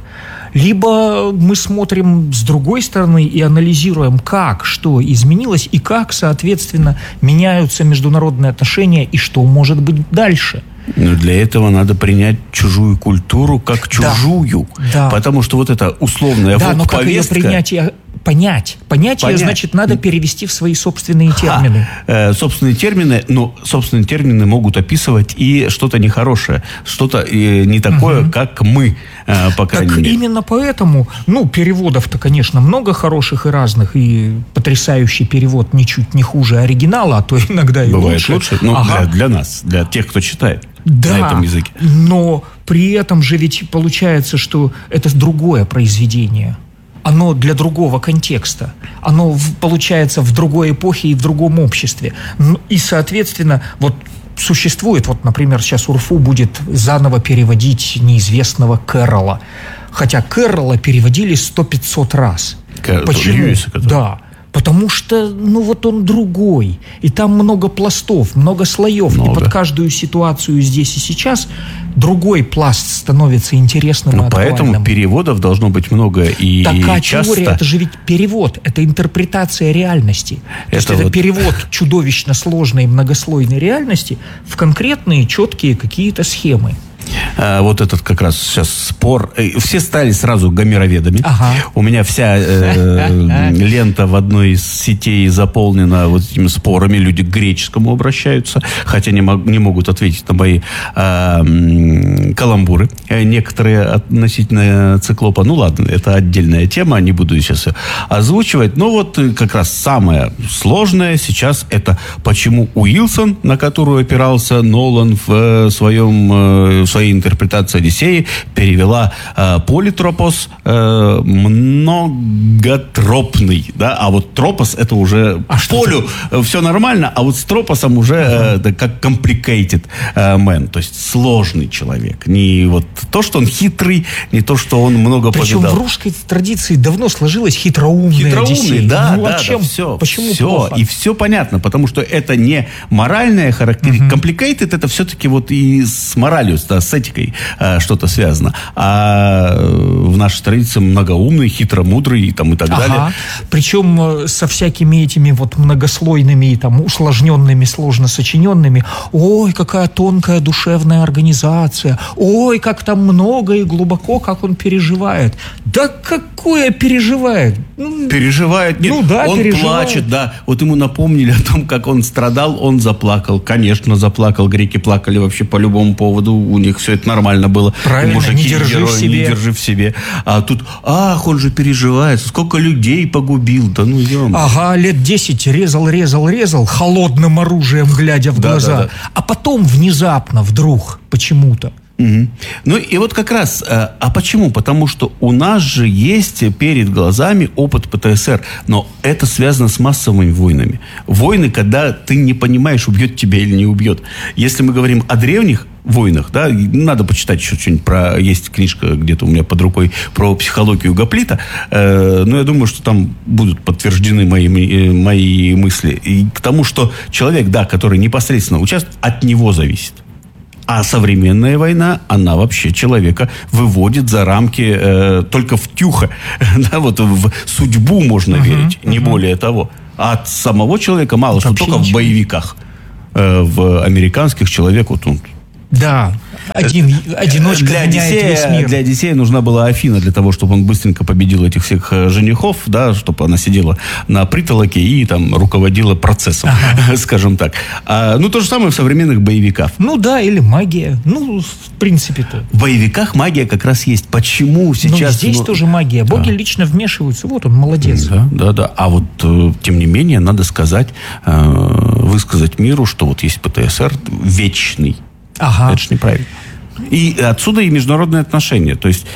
Либо мы смотрим с другой стороны и анализируем, как, что изменилось и как, соответственно, меняются международные отношения и что может быть дальше. Но для этого надо принять чужую культуру как чужую. Да. Потому что вот эта условная да, вот но повестка... как ее принять... Понять. Понять, Понять. Ее, значит, надо перевести в свои собственные термины. А, э, собственные термины, но собственные термины могут описывать и что-то нехорошее, что-то э, не такое, угу. как мы, э, по крайней так мере. Именно поэтому, ну, переводов-то, конечно, много хороших и разных, и потрясающий перевод ничуть не хуже оригинала, а то иногда и Бывает лучше. лучше, ну, ага. для, для нас, для тех, кто читает да, на этом языке. Но при этом же ведь получается, что это другое произведение. Оно для другого контекста. Оно, в, получается, в другой эпохе и в другом обществе. И, соответственно, вот существует, вот, например, сейчас УРФУ будет заново переводить неизвестного Кэрролла. Хотя Кэрролла переводили сто-пятьсот раз. Кэр... Почему? Льюиса, который... Да. Потому что, ну, вот он другой. И там много пластов, много слоев. Много. И под каждую ситуацию здесь и сейчас другой пласт становится интересным ну, и актуальным. Поэтому переводов должно быть много и так, а часто... теория, это же ведь перевод, это интерпретация реальности. Это То есть это вот... перевод чудовищно сложной многослойной реальности в конкретные четкие какие-то схемы. А, вот этот как раз сейчас спор. Все стали сразу гомероведами. Ага. У меня вся э, лента в одной из сетей заполнена вот этими спорами. Люди к греческому обращаются, хотя не, мог, не могут ответить на мои э, каламбуры. Некоторые относительно циклопа. Ну ладно, это отдельная тема, не буду сейчас озвучивать. Но вот как раз самое сложное сейчас это почему Уилсон, на которую опирался Нолан в своем в своей интерпретации Одиссеи, перевела э, политропос э, многотропный, да, а вот тропос это уже а полю э, все нормально, а вот с тропосом уже uh-huh. э, да, как complicated э, man, то есть сложный человек, не вот то, что он хитрый, не то, что он много Причем повидал. в русской традиции давно сложилась хитроумная хитроумный, Одиссея. да, ну, да, а чем? да, все, Почему все, плохо? И все понятно, потому что это не моральная характеристика. Uh-huh. Complicated это все-таки вот и с моралью, да, с этих математикой э, что-то связано. А в нашей традиции многоумный, хитромудрый и, там, и так ага. далее. Причем со всякими этими вот многослойными, там, усложненными, сложно сочиненными. Ой, какая тонкая душевная организация. Ой, как там много и глубоко, как он переживает. Да какое переживает? Переживает. Нет, ну да, он переживает. плачет, да. Вот ему напомнили о том, как он страдал, он заплакал. Конечно, заплакал. Греки плакали вообще по любому поводу. У них все это нормально было. Правильно, мужики, не держи герои, в себе. Не держи в себе. А тут, ах, он же переживает. Сколько людей погубил. Да ну, ё-моё. Ага, лет десять резал, резал, резал, холодным оружием глядя в Да, глаза. да, да. А потом внезапно, вдруг, почему-то. Угу. Ну и вот как раз, а почему? Потому что у нас же есть перед глазами опыт ПТСР, но это связано с массовыми войнами. Войны, когда ты не понимаешь, убьет тебя или не убьет. Если мы говорим о древних войнах, да, надо почитать еще что-нибудь про... Есть книжка где-то у меня под рукой про психологию Гоплита, э, но я думаю, что там будут подтверждены мои, мои мысли. И к тому, что человек, да, который непосредственно участвует, от него зависит. А современная война, она вообще человека выводит за рамки э, только втюха. Да, вот в судьбу можно uh-huh, верить, uh-huh. не более того. А от самого человека мало, что только ничего. В боевиках. Э, в американских человек вот он... Да, один, одиночка для меняет Одиссея, весь мир. Для Одиссея нужна была Афина для того, чтобы он быстренько победил этих всех женихов, да, чтобы она сидела на притолоке и там руководила процессом, ага. скажем так. А, ну, то же самое в современных боевиках. Ну да, или магия. Ну, в принципе-то. В боевиках магия как раз есть. Почему сейчас... Ну, здесь ну... тоже магия. Боги да. лично вмешиваются. Вот он, молодец. Да, да, да. А вот, тем не менее, надо сказать, высказать миру, что вот есть ПТСР вечный. Ага. Это же неправильно. И отсюда и международные отношения. То есть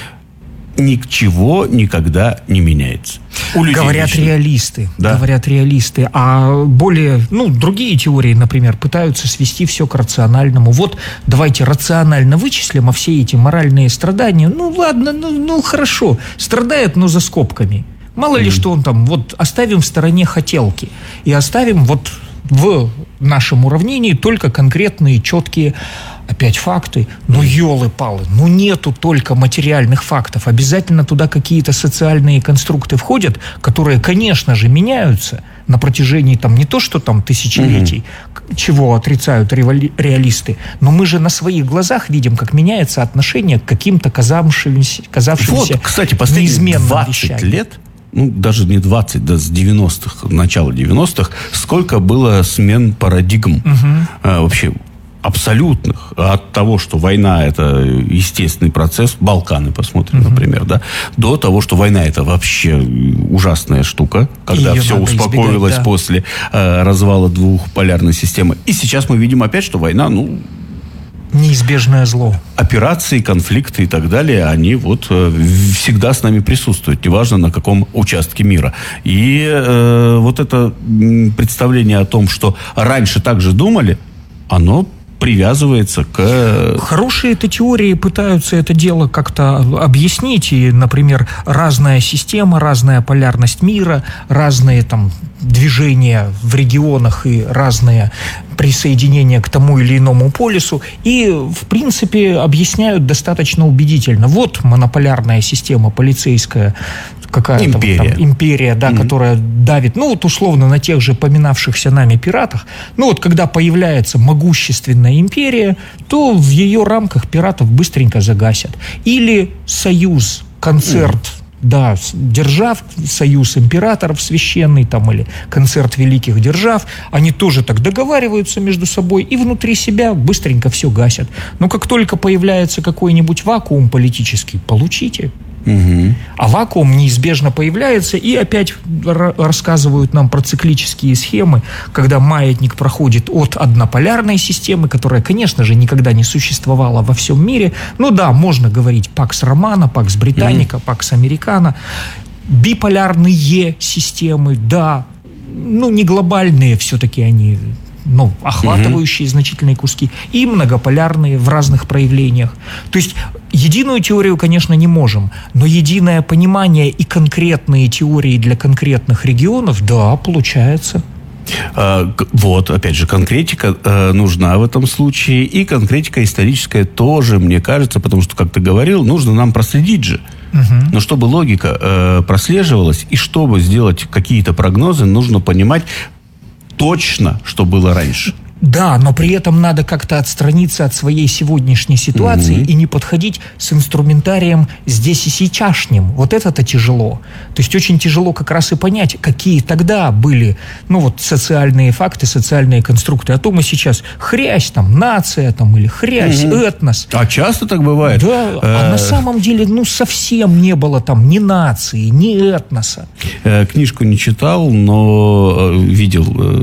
ничего никогда не меняется. Говорят лично. реалисты. Да. Говорят реалисты. А более, ну, другие теории, например, пытаются свести все к рациональному. Вот давайте рационально вычислим, а все эти моральные страдания, ну ладно, ну, ну хорошо, страдает, но за скобками. Мало mm-hmm. ли, что он там, вот оставим в стороне хотелки и оставим вот в нашем уравнении только конкретные, четкие, опять факты. Ну, елы-палы, ну нету только материальных фактов. Обязательно туда какие-то социальные конструкты входят, которые, конечно же, меняются на протяжении там не то, что там тысячелетий, mm-hmm. чего отрицают револи- реалисты, но мы же на своих глазах видим, как меняется отношение к каким-то казавшимся, казавшимся вот, кстати, последние двадцать лет, ну, даже не двадцать, да, с девяностых, начала девяностых, сколько было смен парадигм угу. а, вообще абсолютных. От того, что война – это естественный процесс, Балканы посмотрим, угу. например, да, до того, что война – это вообще ужасная штука, когда Ее все успокоилось избегать, да. после а, развала двухполярной системы. И сейчас мы видим опять, что война, ну... неизбежное зло. Операции, конфликты и так далее, они вот э, всегда с нами присутствуют, неважно на каком участке мира. И э, вот это представление о том, что раньше так же думали, оно привязывается к... Хорошие это теории пытаются это дело как-то объяснить. И, например, разная система, разная полярность мира, разные там движения в регионах и разные присоединения к тому или иному полюсу. И, в принципе, объясняют достаточно убедительно. Вот монополярная система полицейская, какая-то империя, вот там, империя да, mm-hmm. которая давит, ну, вот условно на тех же поминавшихся нами пиратах. Ну, вот когда появляется могущественная империя, то в ее рамках пиратов быстренько загасят. Или союз, концерт, mm-hmm. да, держав, союз императоров священный там, или концерт великих держав, они тоже так договариваются между собой и внутри себя быстренько все гасят. Но как только появляется какой-нибудь вакуум политический, получите. Угу. А вакуум неизбежно появляется, и опять р- рассказывают нам про циклические схемы, когда маятник проходит от однополярной системы, которая, конечно же, никогда не существовала во всем мире. Ну да, можно говорить Пакс Романа, Пакс Британика, Пакс Американо. Биполярные системы, да, ну не глобальные все-таки они... ну, охватывающие mm-hmm. значительные куски, и многополярные в разных проявлениях. То есть единую теорию, конечно, не можем, но единое понимание и конкретные теории для конкретных регионов, да, получается. А, вот, опять же, конкретика а, нужна в этом случае. И конкретика историческая тоже, мне кажется, потому что, как ты говорил, нужно нам проследить же. Угу. Но чтобы логика э, прослеживалась, и чтобы сделать какие-то прогнозы, нужно понимать точно, что было раньше. Да, но при этом надо как-то отстраниться от своей сегодняшней ситуации mm-hmm. и не подходить с инструментарием здесь и сейчасшним. Вот это-то тяжело. То есть очень тяжело как раз и понять, какие тогда были, ну вот, социальные факты, социальные конструкты. А то мы сейчас хрясь там, нация там, или хрясь, mm-hmm. этнос. А часто так бывает? Да, а на самом деле, ну, совсем не было там ни нации, ни этноса. Книжку не читал, но видел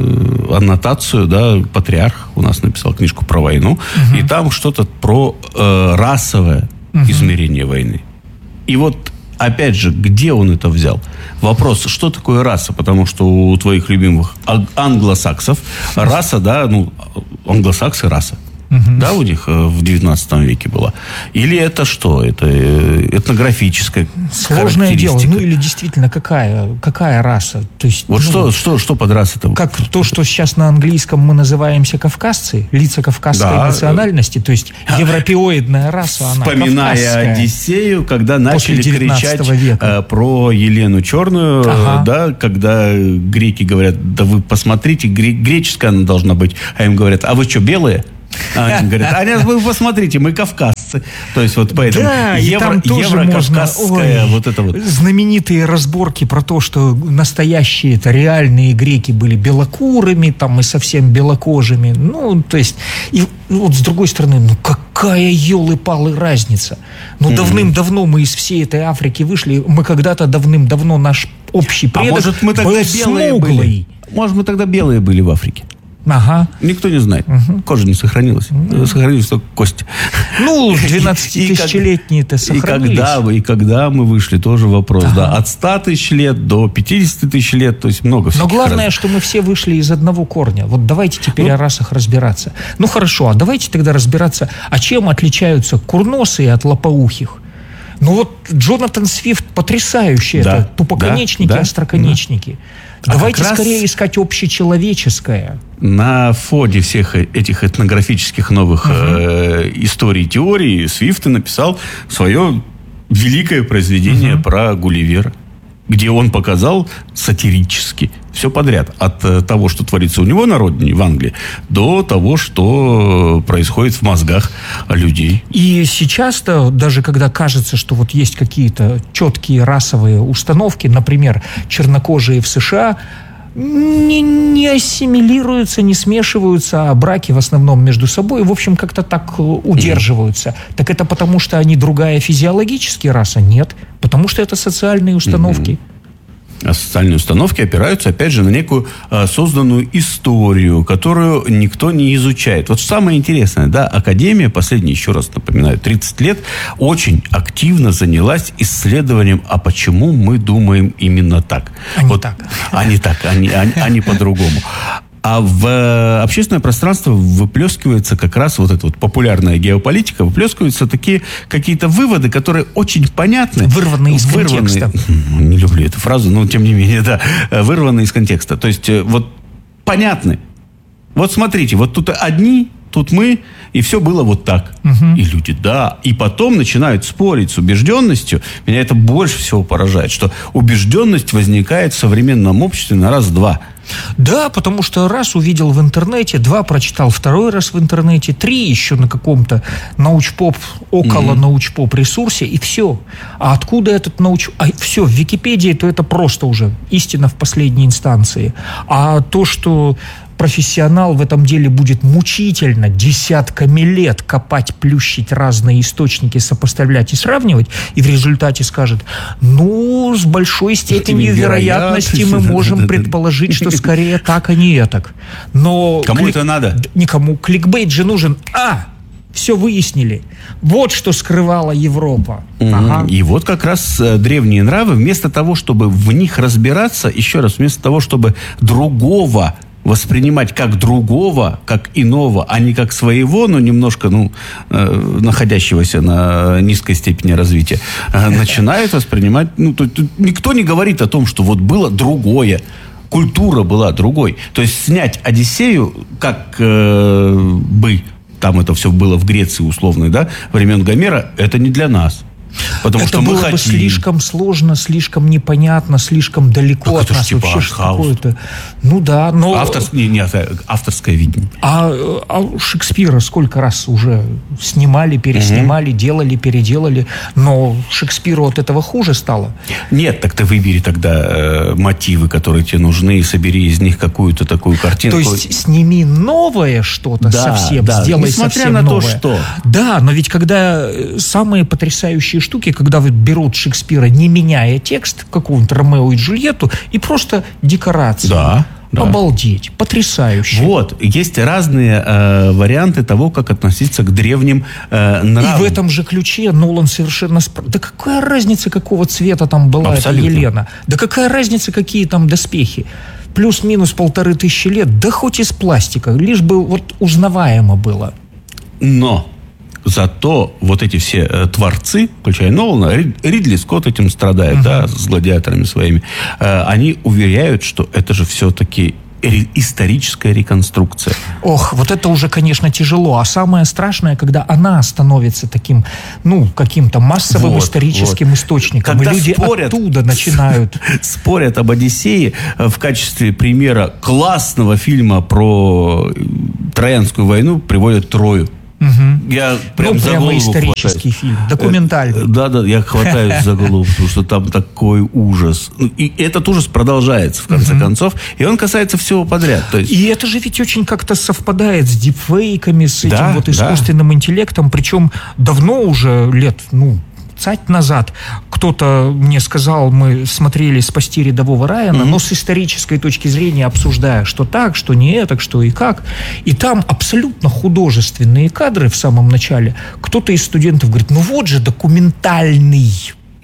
аннотацию, да, патриарх у нас написал книжку про войну, угу. и там что-то про э, расовое угу. измерение войны. И вот, опять же, где он это взял? Вопрос, что такое раса? Потому что у твоих любимых англосаксов раса, да, ну, англосаксы раса. Угу. Да, у них в девятнадцатом веке была. Или это что? Это этнографическая сложное дело. Ну, или действительно, какая, какая раса? То есть, вот ну, что, что, что под расой-то? Как то, что сейчас на английском мы называемся кавказцы, лица кавказской да. национальности, то есть европеоидная раса, она вспоминая кавказская. Одиссею, когда начали кричать века. про Елену Черную, ага. да, когда греки говорят, да вы посмотрите, греческая она должна быть, а им говорят, а вы что, белые? А они говорят, а вы посмотрите, мы кавказцы. То есть вот поэтому да, евро, евро-кавказская вот это вот. Знаменитые разборки про то, что настоящие это реальные греки были белокурыми, там и совсем белокожими. Ну, то есть, и вот с другой стороны, ну какая елы-палы разница? Ну, mm-hmm. давным-давно мы из всей этой Африки вышли, мы когда-то давным-давно наш общий предок а может, мы тогда был белые смуглый. Были? Может, мы тогда белые были в Африке? Ага. Никто не знает. Угу. Кожа не сохранилась. Угу. Сохранились только кости. Ну, двенадцатитысячелетние-то сохранились. И когда, и когда мы вышли, тоже вопрос. Ага. Да, от ста тысяч лет до пятидесяти тысяч лет, то есть много всяких. Но главное, раз... что мы все вышли из одного корня. Вот давайте теперь ну, о расах разбираться. Ну, хорошо, а давайте тогда разбираться, а чем отличаются курносые от лопоухих? Ну, вот Джонатан Свифт потрясающий. Да, это тупоконечники, да, остроконечники. Да. Давайте а скорее искать общечеловеческое. На фоне всех этих этнографических новых uh-huh. э, историй, теорий Свифт написал свое великое произведение uh-huh. про Гулливера, где он показал сатирически все подряд. От э, того, что творится у него на родине, в Англии, до того, что происходит в мозгах людей. И сейчас-то, даже когда кажется, что вот есть какие-то четкие расовые установки, например, чернокожие в США не, не ассимилируются, не смешиваются, а браки в основном между собой, в общем, как-то так удерживаются. Mm-hmm. Так это потому, что они другая физиологически раса? Нет. Потому что это социальные установки. Mm-hmm. А социальные установки опираются, опять же, на некую а, созданную историю, которую никто не изучает. Вот самое интересное, да, Академия, последние, еще раз напоминаю, тридцать лет, очень активно занялась исследованием, а почему мы думаем именно так. А вот, не так. А не так, а не, а, а не по-другому. А в э, общественное пространство выплескивается как раз вот эта вот популярная геополитика, выплескиваются такие какие-то выводы, которые очень понятны. Вырванные из вырванные, контекста. Не люблю эту фразу, но тем не менее, да. Вырванные из контекста. То есть вот понятны. Вот смотрите, вот тут одни, тут мы, и все было вот так. Угу. И люди, да. И потом начинают спорить с убежденностью. Меня это больше всего поражает, что убежденность возникает в современном обществе на раз-два. Да, потому что раз увидел в интернете, два прочитал второй раз в интернете, три еще на каком-то научпоп, около mm-hmm. научпоп ресурсе, и все. А откуда этот науч... А все, в Википедии, то это просто уже истина в последней инстанции. А то, что профессионал в этом деле будет мучительно десятками лет копать, плющить разные источники, сопоставлять и сравнивать, и в результате скажет, ну, с большой степенью вероятности мы можем предположить, что скорее так, а не этак. Но кому клик... это надо? Никому. Кликбейт же нужен. А! Все выяснили. Вот что скрывала Европа. Mm-hmm. Ага. И вот как раз э, древние нравы, вместо того, чтобы в них разбираться, еще раз, вместо того, чтобы другого воспринимать как другого, как иного, а не как своего, но немножко, ну, э, находящегося на низкой степени развития, э, начинают воспринимать... Ну, тут, тут никто не говорит о том, что вот было другое. культура была другой. То есть снять «Одиссею», как э, бы там это все было в Греции условной, да, времен Гомера, это не для нас. Потому это что мы было хотим... бы слишком сложно, слишком непонятно, слишком далеко так от нас. типа Вообще какое-то. Ну да, но... Автор... Не, не, авторское видение. А, а Шекспира сколько раз уже снимали, переснимали, угу. делали, переделали, но Шекспиру от этого хуже стало. Нет, так ты выбери тогда э, мотивы, которые тебе нужны, и собери из них какую-то такую картинку. То есть сними новое что-то да, совсем, да. сделай Несмотря совсем на новое. то, что... Да, но ведь когда самые потрясающие штуки, когда берут Шекспира, не меняя текст, какого-нибудь Ромео и Джульетту, и просто декорации. Да. Да. Обалдеть, потрясающе. Вот, есть разные э, варианты того, как относиться к древним э, нравам. И в этом же ключе Нолан совершенно... Сп... Да какая разница, какого цвета там была Абсолютно. эта Елена? Да какая разница, какие там доспехи? Плюс-минус полторы тысячи лет, да хоть из пластика, лишь бы вот узнаваемо было. Но... Зато вот эти все э, творцы, включая Нолана, Рид, Ридли Скотт этим страдает, uh-huh. да, с гладиаторами своими, э, они уверяют, что это же все-таки ре- историческая реконструкция. Ох, вот это уже, конечно, тяжело. А самое страшное, когда она становится таким, ну, каким-то массовым вот, историческим вот. источником. Когда и люди спорят, оттуда начинают... Спорят об «Одиссее» в качестве примера классного фильма про Троянскую войну, приводят «Трою». Угу. Я прям ну, за прямо голову исторический хватаюсь. фильм, документальный. Да, да, я хватаюсь за голову, потому что там такой ужас. И этот ужас продолжается, в конце концов, и он касается всего подряд. То есть... И это же ведь очень как-то совпадает с дипфейками, с этим да, вот искусственным да. интеллектом, причем давно уже, лет, ну, цать назад, кто-то мне сказал, мы смотрели «Спасти рядового Райана», mm-hmm. но с исторической точки зрения обсуждая, что так, что не это, что и как. И там абсолютно художественные кадры в самом начале. Кто-то из студентов говорит, ну вот же документальный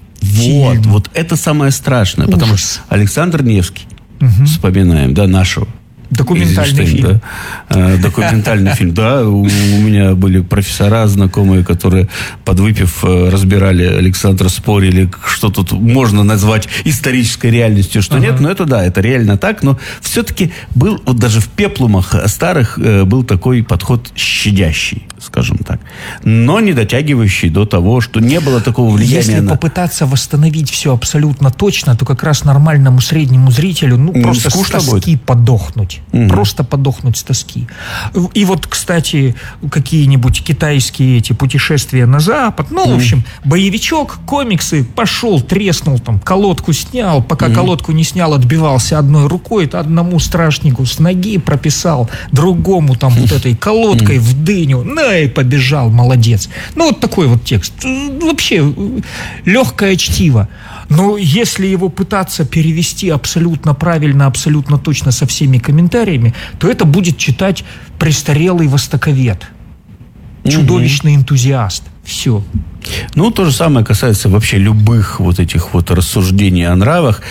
Вот, фильм. вот это самое страшное, Ужас. потому что Александр Невский, mm-hmm. вспоминаем, да, нашего. Документальный фильм. Да. Документальный фильм, да. У, у меня были профессора знакомые, которые, подвыпив, разбирали Александра, спорили, что тут можно назвать исторической реальностью, что ага. нет. Но это да, это реально так. Но все-таки был, вот даже в пеплумах старых был такой подход щадящий, скажем так. Но не дотягивающий до того, что не было такого влияния. Если на... попытаться восстановить все абсолютно точно, то как раз нормальному среднему зрителю ну, просто с тоски будет. подохнуть. Угу. Просто подохнуть с тоски. И вот, кстати, какие-нибудь китайские эти путешествия на Запад, ну, угу. в общем, боевичок, комиксы, пошел, треснул, там, колодку снял, пока угу. колодку не снял, отбивался одной рукой, то одному страшнику с ноги прописал, другому там вот этой колодкой в дыню, на и побежал, молодец. Ну, вот такой вот текст. Вообще, легкое чтиво. Но если его пытаться перевести абсолютно правильно, абсолютно точно со всеми комментариями, то это будет читать престарелый востоковед, чудовищный энтузиаст. Все. Ну, то же самое касается вообще любых вот этих вот рассуждений о нравах.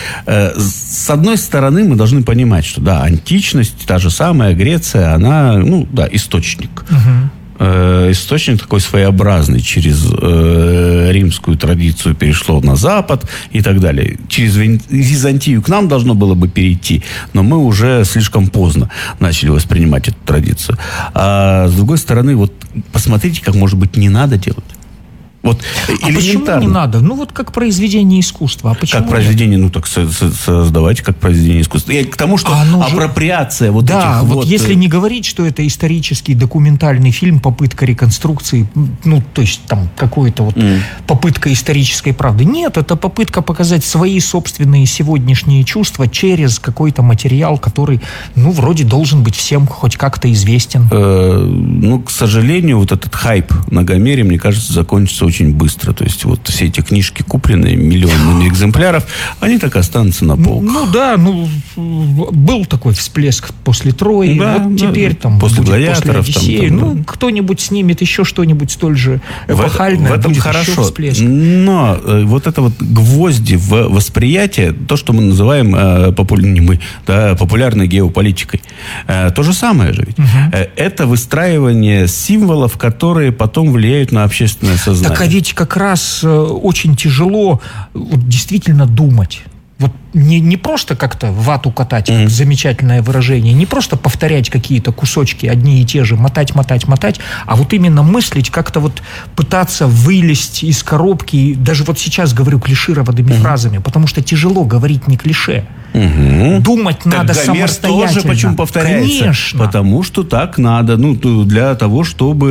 С одной стороны, мы должны понимать, что да, античность, та же самая Греция, она, ну, да, источник. Угу. Источник такой своеобразный, через э, римскую традицию перешло на Запад и так далее. Через Византию к нам должно было бы перейти, но мы уже слишком поздно начали воспринимать эту традицию. А с другой стороны, вот посмотрите, как, может быть, не надо делать. Вот, а почему не надо? Ну, вот как произведение искусства. А почему как произведение, нет? Ну, так создавайте как произведение искусства. Я к тому, что а, ну, апроприация вот да, этих вот... вот... если не говорить, что это исторический документальный фильм, попытка реконструкции, ну, то есть там какой-то вот mm. попытка исторической правды. Нет, это попытка показать свои собственные сегодняшние чувства через какой-то материал, который, ну, вроде должен быть всем хоть как-то известен. Э, ну, к сожалению, вот этот хайп на Гомере, мне кажется, закончится очень быстро. То есть вот все эти книжки, купленные миллионами экземпляров, они так останутся на полках. Ну, ну да, ну был такой всплеск после Трои, да, вот да, теперь там после будет гладиаторов, после Одиссеи. там, там, ну, да. кто-нибудь снимет еще что-нибудь столь же эпохальное, в, в этом будет хорошо. еще всплеск. Но э, вот это вот гвозди в восприятие, то, что мы называем э, популя... не мы, да, популярной геополитикой, э, то же самое же ведь. Угу. Э, это выстраивание символов, которые потом влияют на общественное сознание. Так а ведь как раз э, очень тяжело вот, действительно думать. Вот не, не просто как-то вату катать, mm-hmm. замечательное выражение, не просто повторять какие-то кусочки, одни и те же, мотать, мотать, мотать, а вот именно мыслить, как-то вот пытаться вылезть из коробки. Даже вот сейчас говорю клишированными mm-hmm. фразами, потому что тяжело говорить не клише. Угу. Думать так надо Гомер самостоятельно. тоже почему повторяется? Конечно. Потому что так надо, ну, для того,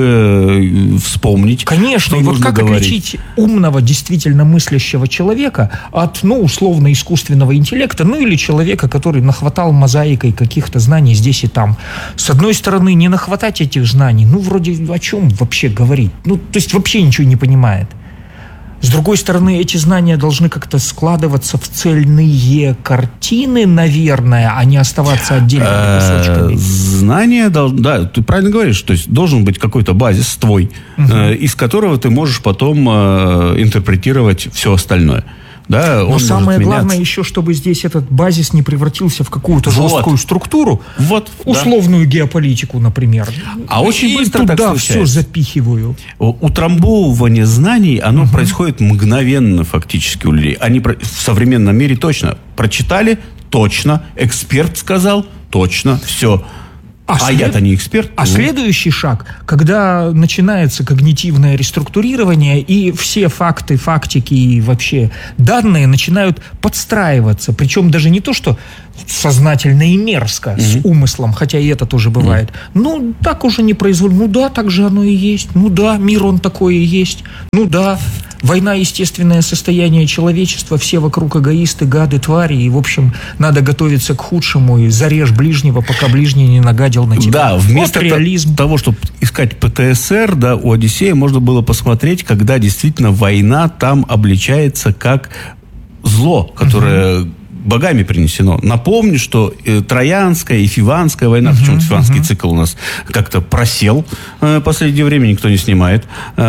чтобы вспомнить. Конечно, и вот как говорить. Отличить умного, действительно мыслящего человека от, ну, условно, искусственного интеллекта, ну, или человека, который нахватал мозаикой каких-то знаний здесь и там. С одной стороны, не нахватать этих знаний, ну, вроде о чем вообще говорить? Ну, то есть вообще ничего не понимает. С другой стороны, эти знания должны как-то складываться в цельные картины, наверное, а не оставаться отдельными кусочками. Знания, да, ты правильно говоришь, то есть должен быть какой-то базис твой, из которого ты можешь потом интерпретировать все остальное. Да, но самое главное еще, чтобы здесь этот базис не превратился в какую-то вот. жесткую структуру, вот, условную да. геополитику, например. А очень быстро туда так все запихиваю. Утрамбовывание знаний, оно угу. происходит мгновенно фактически у людей. Они в современном мире точно прочитали, точно, эксперт сказал, точно, все. А, а след... я-то не эксперт. А ну. следующий шаг, когда начинается когнитивное реструктурирование, и все факты, фактики и вообще данные начинают подстраиваться. Причем даже не то, что сознательно и мерзко, mm-hmm. с умыслом, хотя и это тоже бывает. Mm-hmm. Ну, так уже не производится. Ну да, так же оно и есть. Ну да, мир он такой и есть. Ну да, война – естественное состояние человечества, все вокруг эгоисты, гады, твари, и, в общем, надо готовиться к худшему, и зарежь ближнего, пока ближний не нагадил на тебя. Да, вместо вот реализм. того, чтобы искать ПТСР, да, у Одиссея можно было посмотреть, когда действительно война там обличается как зло, которое... Uh-huh. богами принесено. Напомню, что э, Троянская и Фиванская война, uh-huh, почему-то Фиванский uh-huh. цикл у нас как-то просел э, в последнее время, никто не снимает,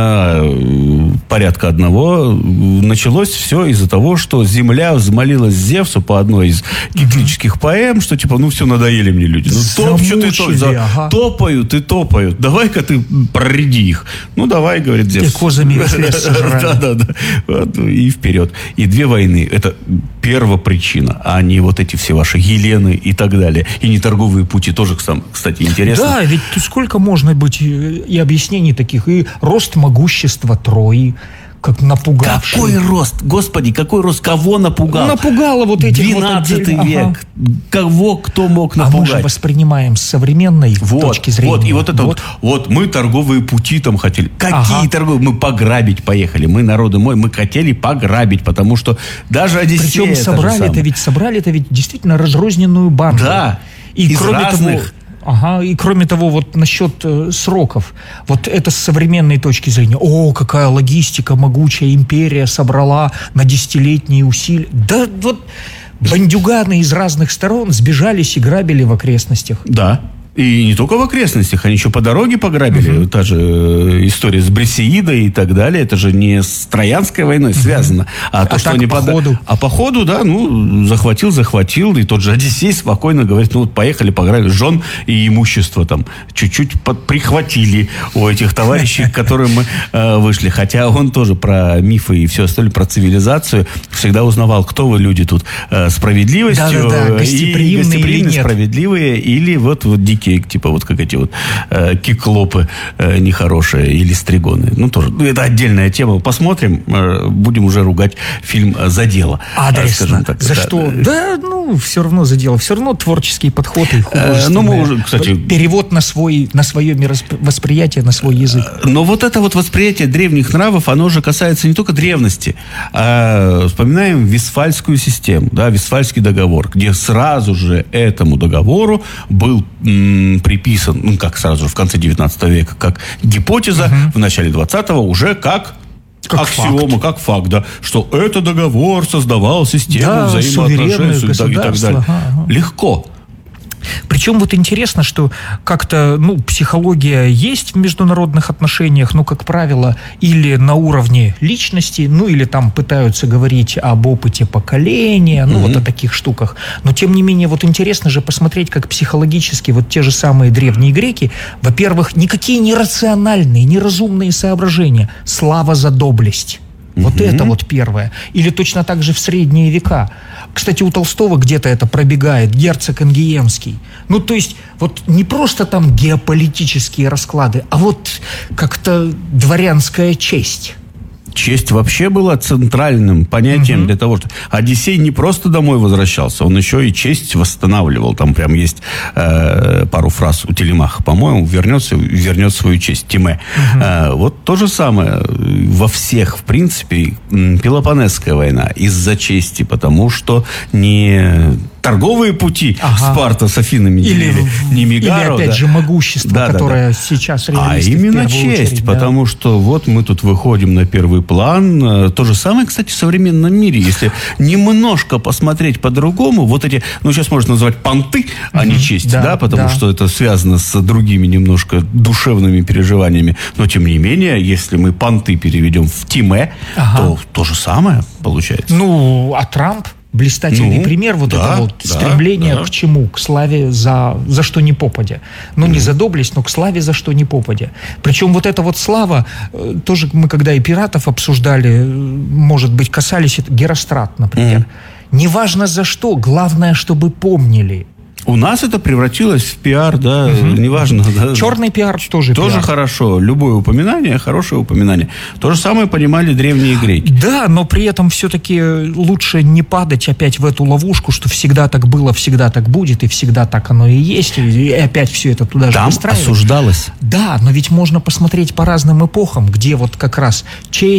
э, порядка одного. Началось все из-за того, что земля взмолилась Зевсу по одной из киклических uh-huh. поэм, что типа, ну все, надоели мне люди. Ну топчут и топчут, ага. топают и топают. Давай-ка ты прореди их. Ну давай, говорит Зевс. Ты козами весь лес сожрали. Да-да-да. И вперед. И две войны. Это первопричина, а не вот эти все ваши Елены и так далее. И не торговые пути тоже, кстати, интересно. Да, ведь сколько можно быть и объяснений таких, и рост могущества Трои, как напугавший. Какой рост? Господи, какой рост? Кого напугал? Напугало вот этих двенадцатый вот век. Ага. Кого, кто мог напугать? А мы же воспринимаем с современной вот, точки зрения. Вот, и вот это вот. вот, вот мы торговые пути там хотели. Какие ага. торговые? Мы пограбить поехали. Мы, народы мой, мы хотели пограбить, потому что даже Одиссея... Причем собрали-то ведь, собрали-то ведь действительно разрозненную банду. Да, и из кроме разных... того... Ага, и кроме того, вот насчет э, сроков, вот это с современной точки зрения, о, какая логистика, могучая империя собрала на десятилетние усилия. Да вот бандюганы из разных сторон сбежались и грабили в окрестностях. Да. И не только в окрестностях, они еще по дороге пограбили. Uh-huh. Та же история с Брисеидой и так далее. Это же не с Троянской войной uh-huh. связано. А, а то, что они по пода... ходу. А по ходу, да, ну, захватил, захватил. И тот же Одиссей спокойно говорит, ну, вот поехали, пограбили. Жен и имущество там чуть-чуть под... прихватили у этих товарищей, к которым мы э, вышли. Хотя он тоже про мифы и все остальное, про цивилизацию всегда узнавал, кто вы люди тут. Э, справедливостью. Да-да-да, гостеприимные, и гостеприимные, справедливые или вот, вот дикие, типа вот как эти вот э, киклопы э, нехорошие или стригоны. Ну, тоже. Ну, это отдельная тема. Посмотрим. Э, будем уже ругать фильм «За дело». Адресно. Так. За да, что? Да, да, ну, все равно за дело. Все равно творческий подход и э, ну, мы уже, кстати... перевод на, свой, на свое мировосприятие, на свой язык. Но вот это вот восприятие древних нравов, оно же касается не только древности. А, вспоминаем Вестфальскую систему, да, Вестфальский договор, где сразу же этому договору был м- приписан, ну, как сразу же в конце девятнадцатого века, как гипотеза, uh-huh. в начале двадцатого уже как, как аксиома, факт. как факт, да, что этот договор создавал систему да, взаимоотношений и так, и так далее. Ага, ага. Легко. Причем вот интересно, что как-то, ну, психология есть в международных отношениях, ну, как правило, или на уровне личности, ну, или там пытаются говорить об опыте поколения, ну, mm-hmm. вот о таких штуках. Но, тем не менее, вот интересно же посмотреть, как психологически вот те же самые древние греки, во-первых, никакие не рациональные, неразумные соображения. Слава за доблесть. Вот Мгм. это вот первое. Или точно так же в средние века. Кстати, у Толстого где-то это пробегает, герцог Энгиемский. Ну, то есть, вот не просто там геополитические расклады, а вот как-то дворянская честь. Честь вообще была центральным понятием Мгм. для того, что Одиссей не просто домой возвращался, он еще и честь восстанавливал. Там прям есть э, пару фраз у Телемаха, по-моему, вернется и вернет свою честь, Тиме. Э, вот то же самое во всех, в принципе, м, Пелопонесская война из-за чести, потому что не торговые пути Ага. Спарта с Афинами Или, делили, не Мегаро, или опять да. же, могущество, Да, да, которое сейчас А реалисты в именно первую честь, очередь, да. потому что вот мы тут выходим на первый план. Э, То же самое, кстати, в современном мире. Если немножко посмотреть по-другому, вот эти, ну, сейчас можно назвать понты, а не Мгм. честь, Да, да, потому да. что это связано с другими немножко душевными переживаниями. Но, тем не менее, если мы понты переведем в Тиме, Ага. то то же самое получается. Ну, а Трамп блистательный Ну, пример вот да, это вот да, стремление да. к чему? К славе за, за что ни попадя. Ну, не за доблесть, но к славе за что ни попадя. Причем вот эта вот слава, э, тоже мы когда и пиратов обсуждали, э, может быть, касались, это Герострат, например. Неважно за что, главное, чтобы помнили. У нас это превратилось в пиар, да, неважно. Да. Черный пиар тоже Тоже пиар. хорошо. Любое упоминание, хорошее упоминание. То же самое понимали древние греки. Да, но при этом все-таки лучше не падать опять в эту ловушку, что всегда так было, всегда так будет, и всегда так оно и есть, и опять все это туда же Там выстраивать. осуждалось. Да, но ведь можно посмотреть по разным эпохам, где вот как раз честь,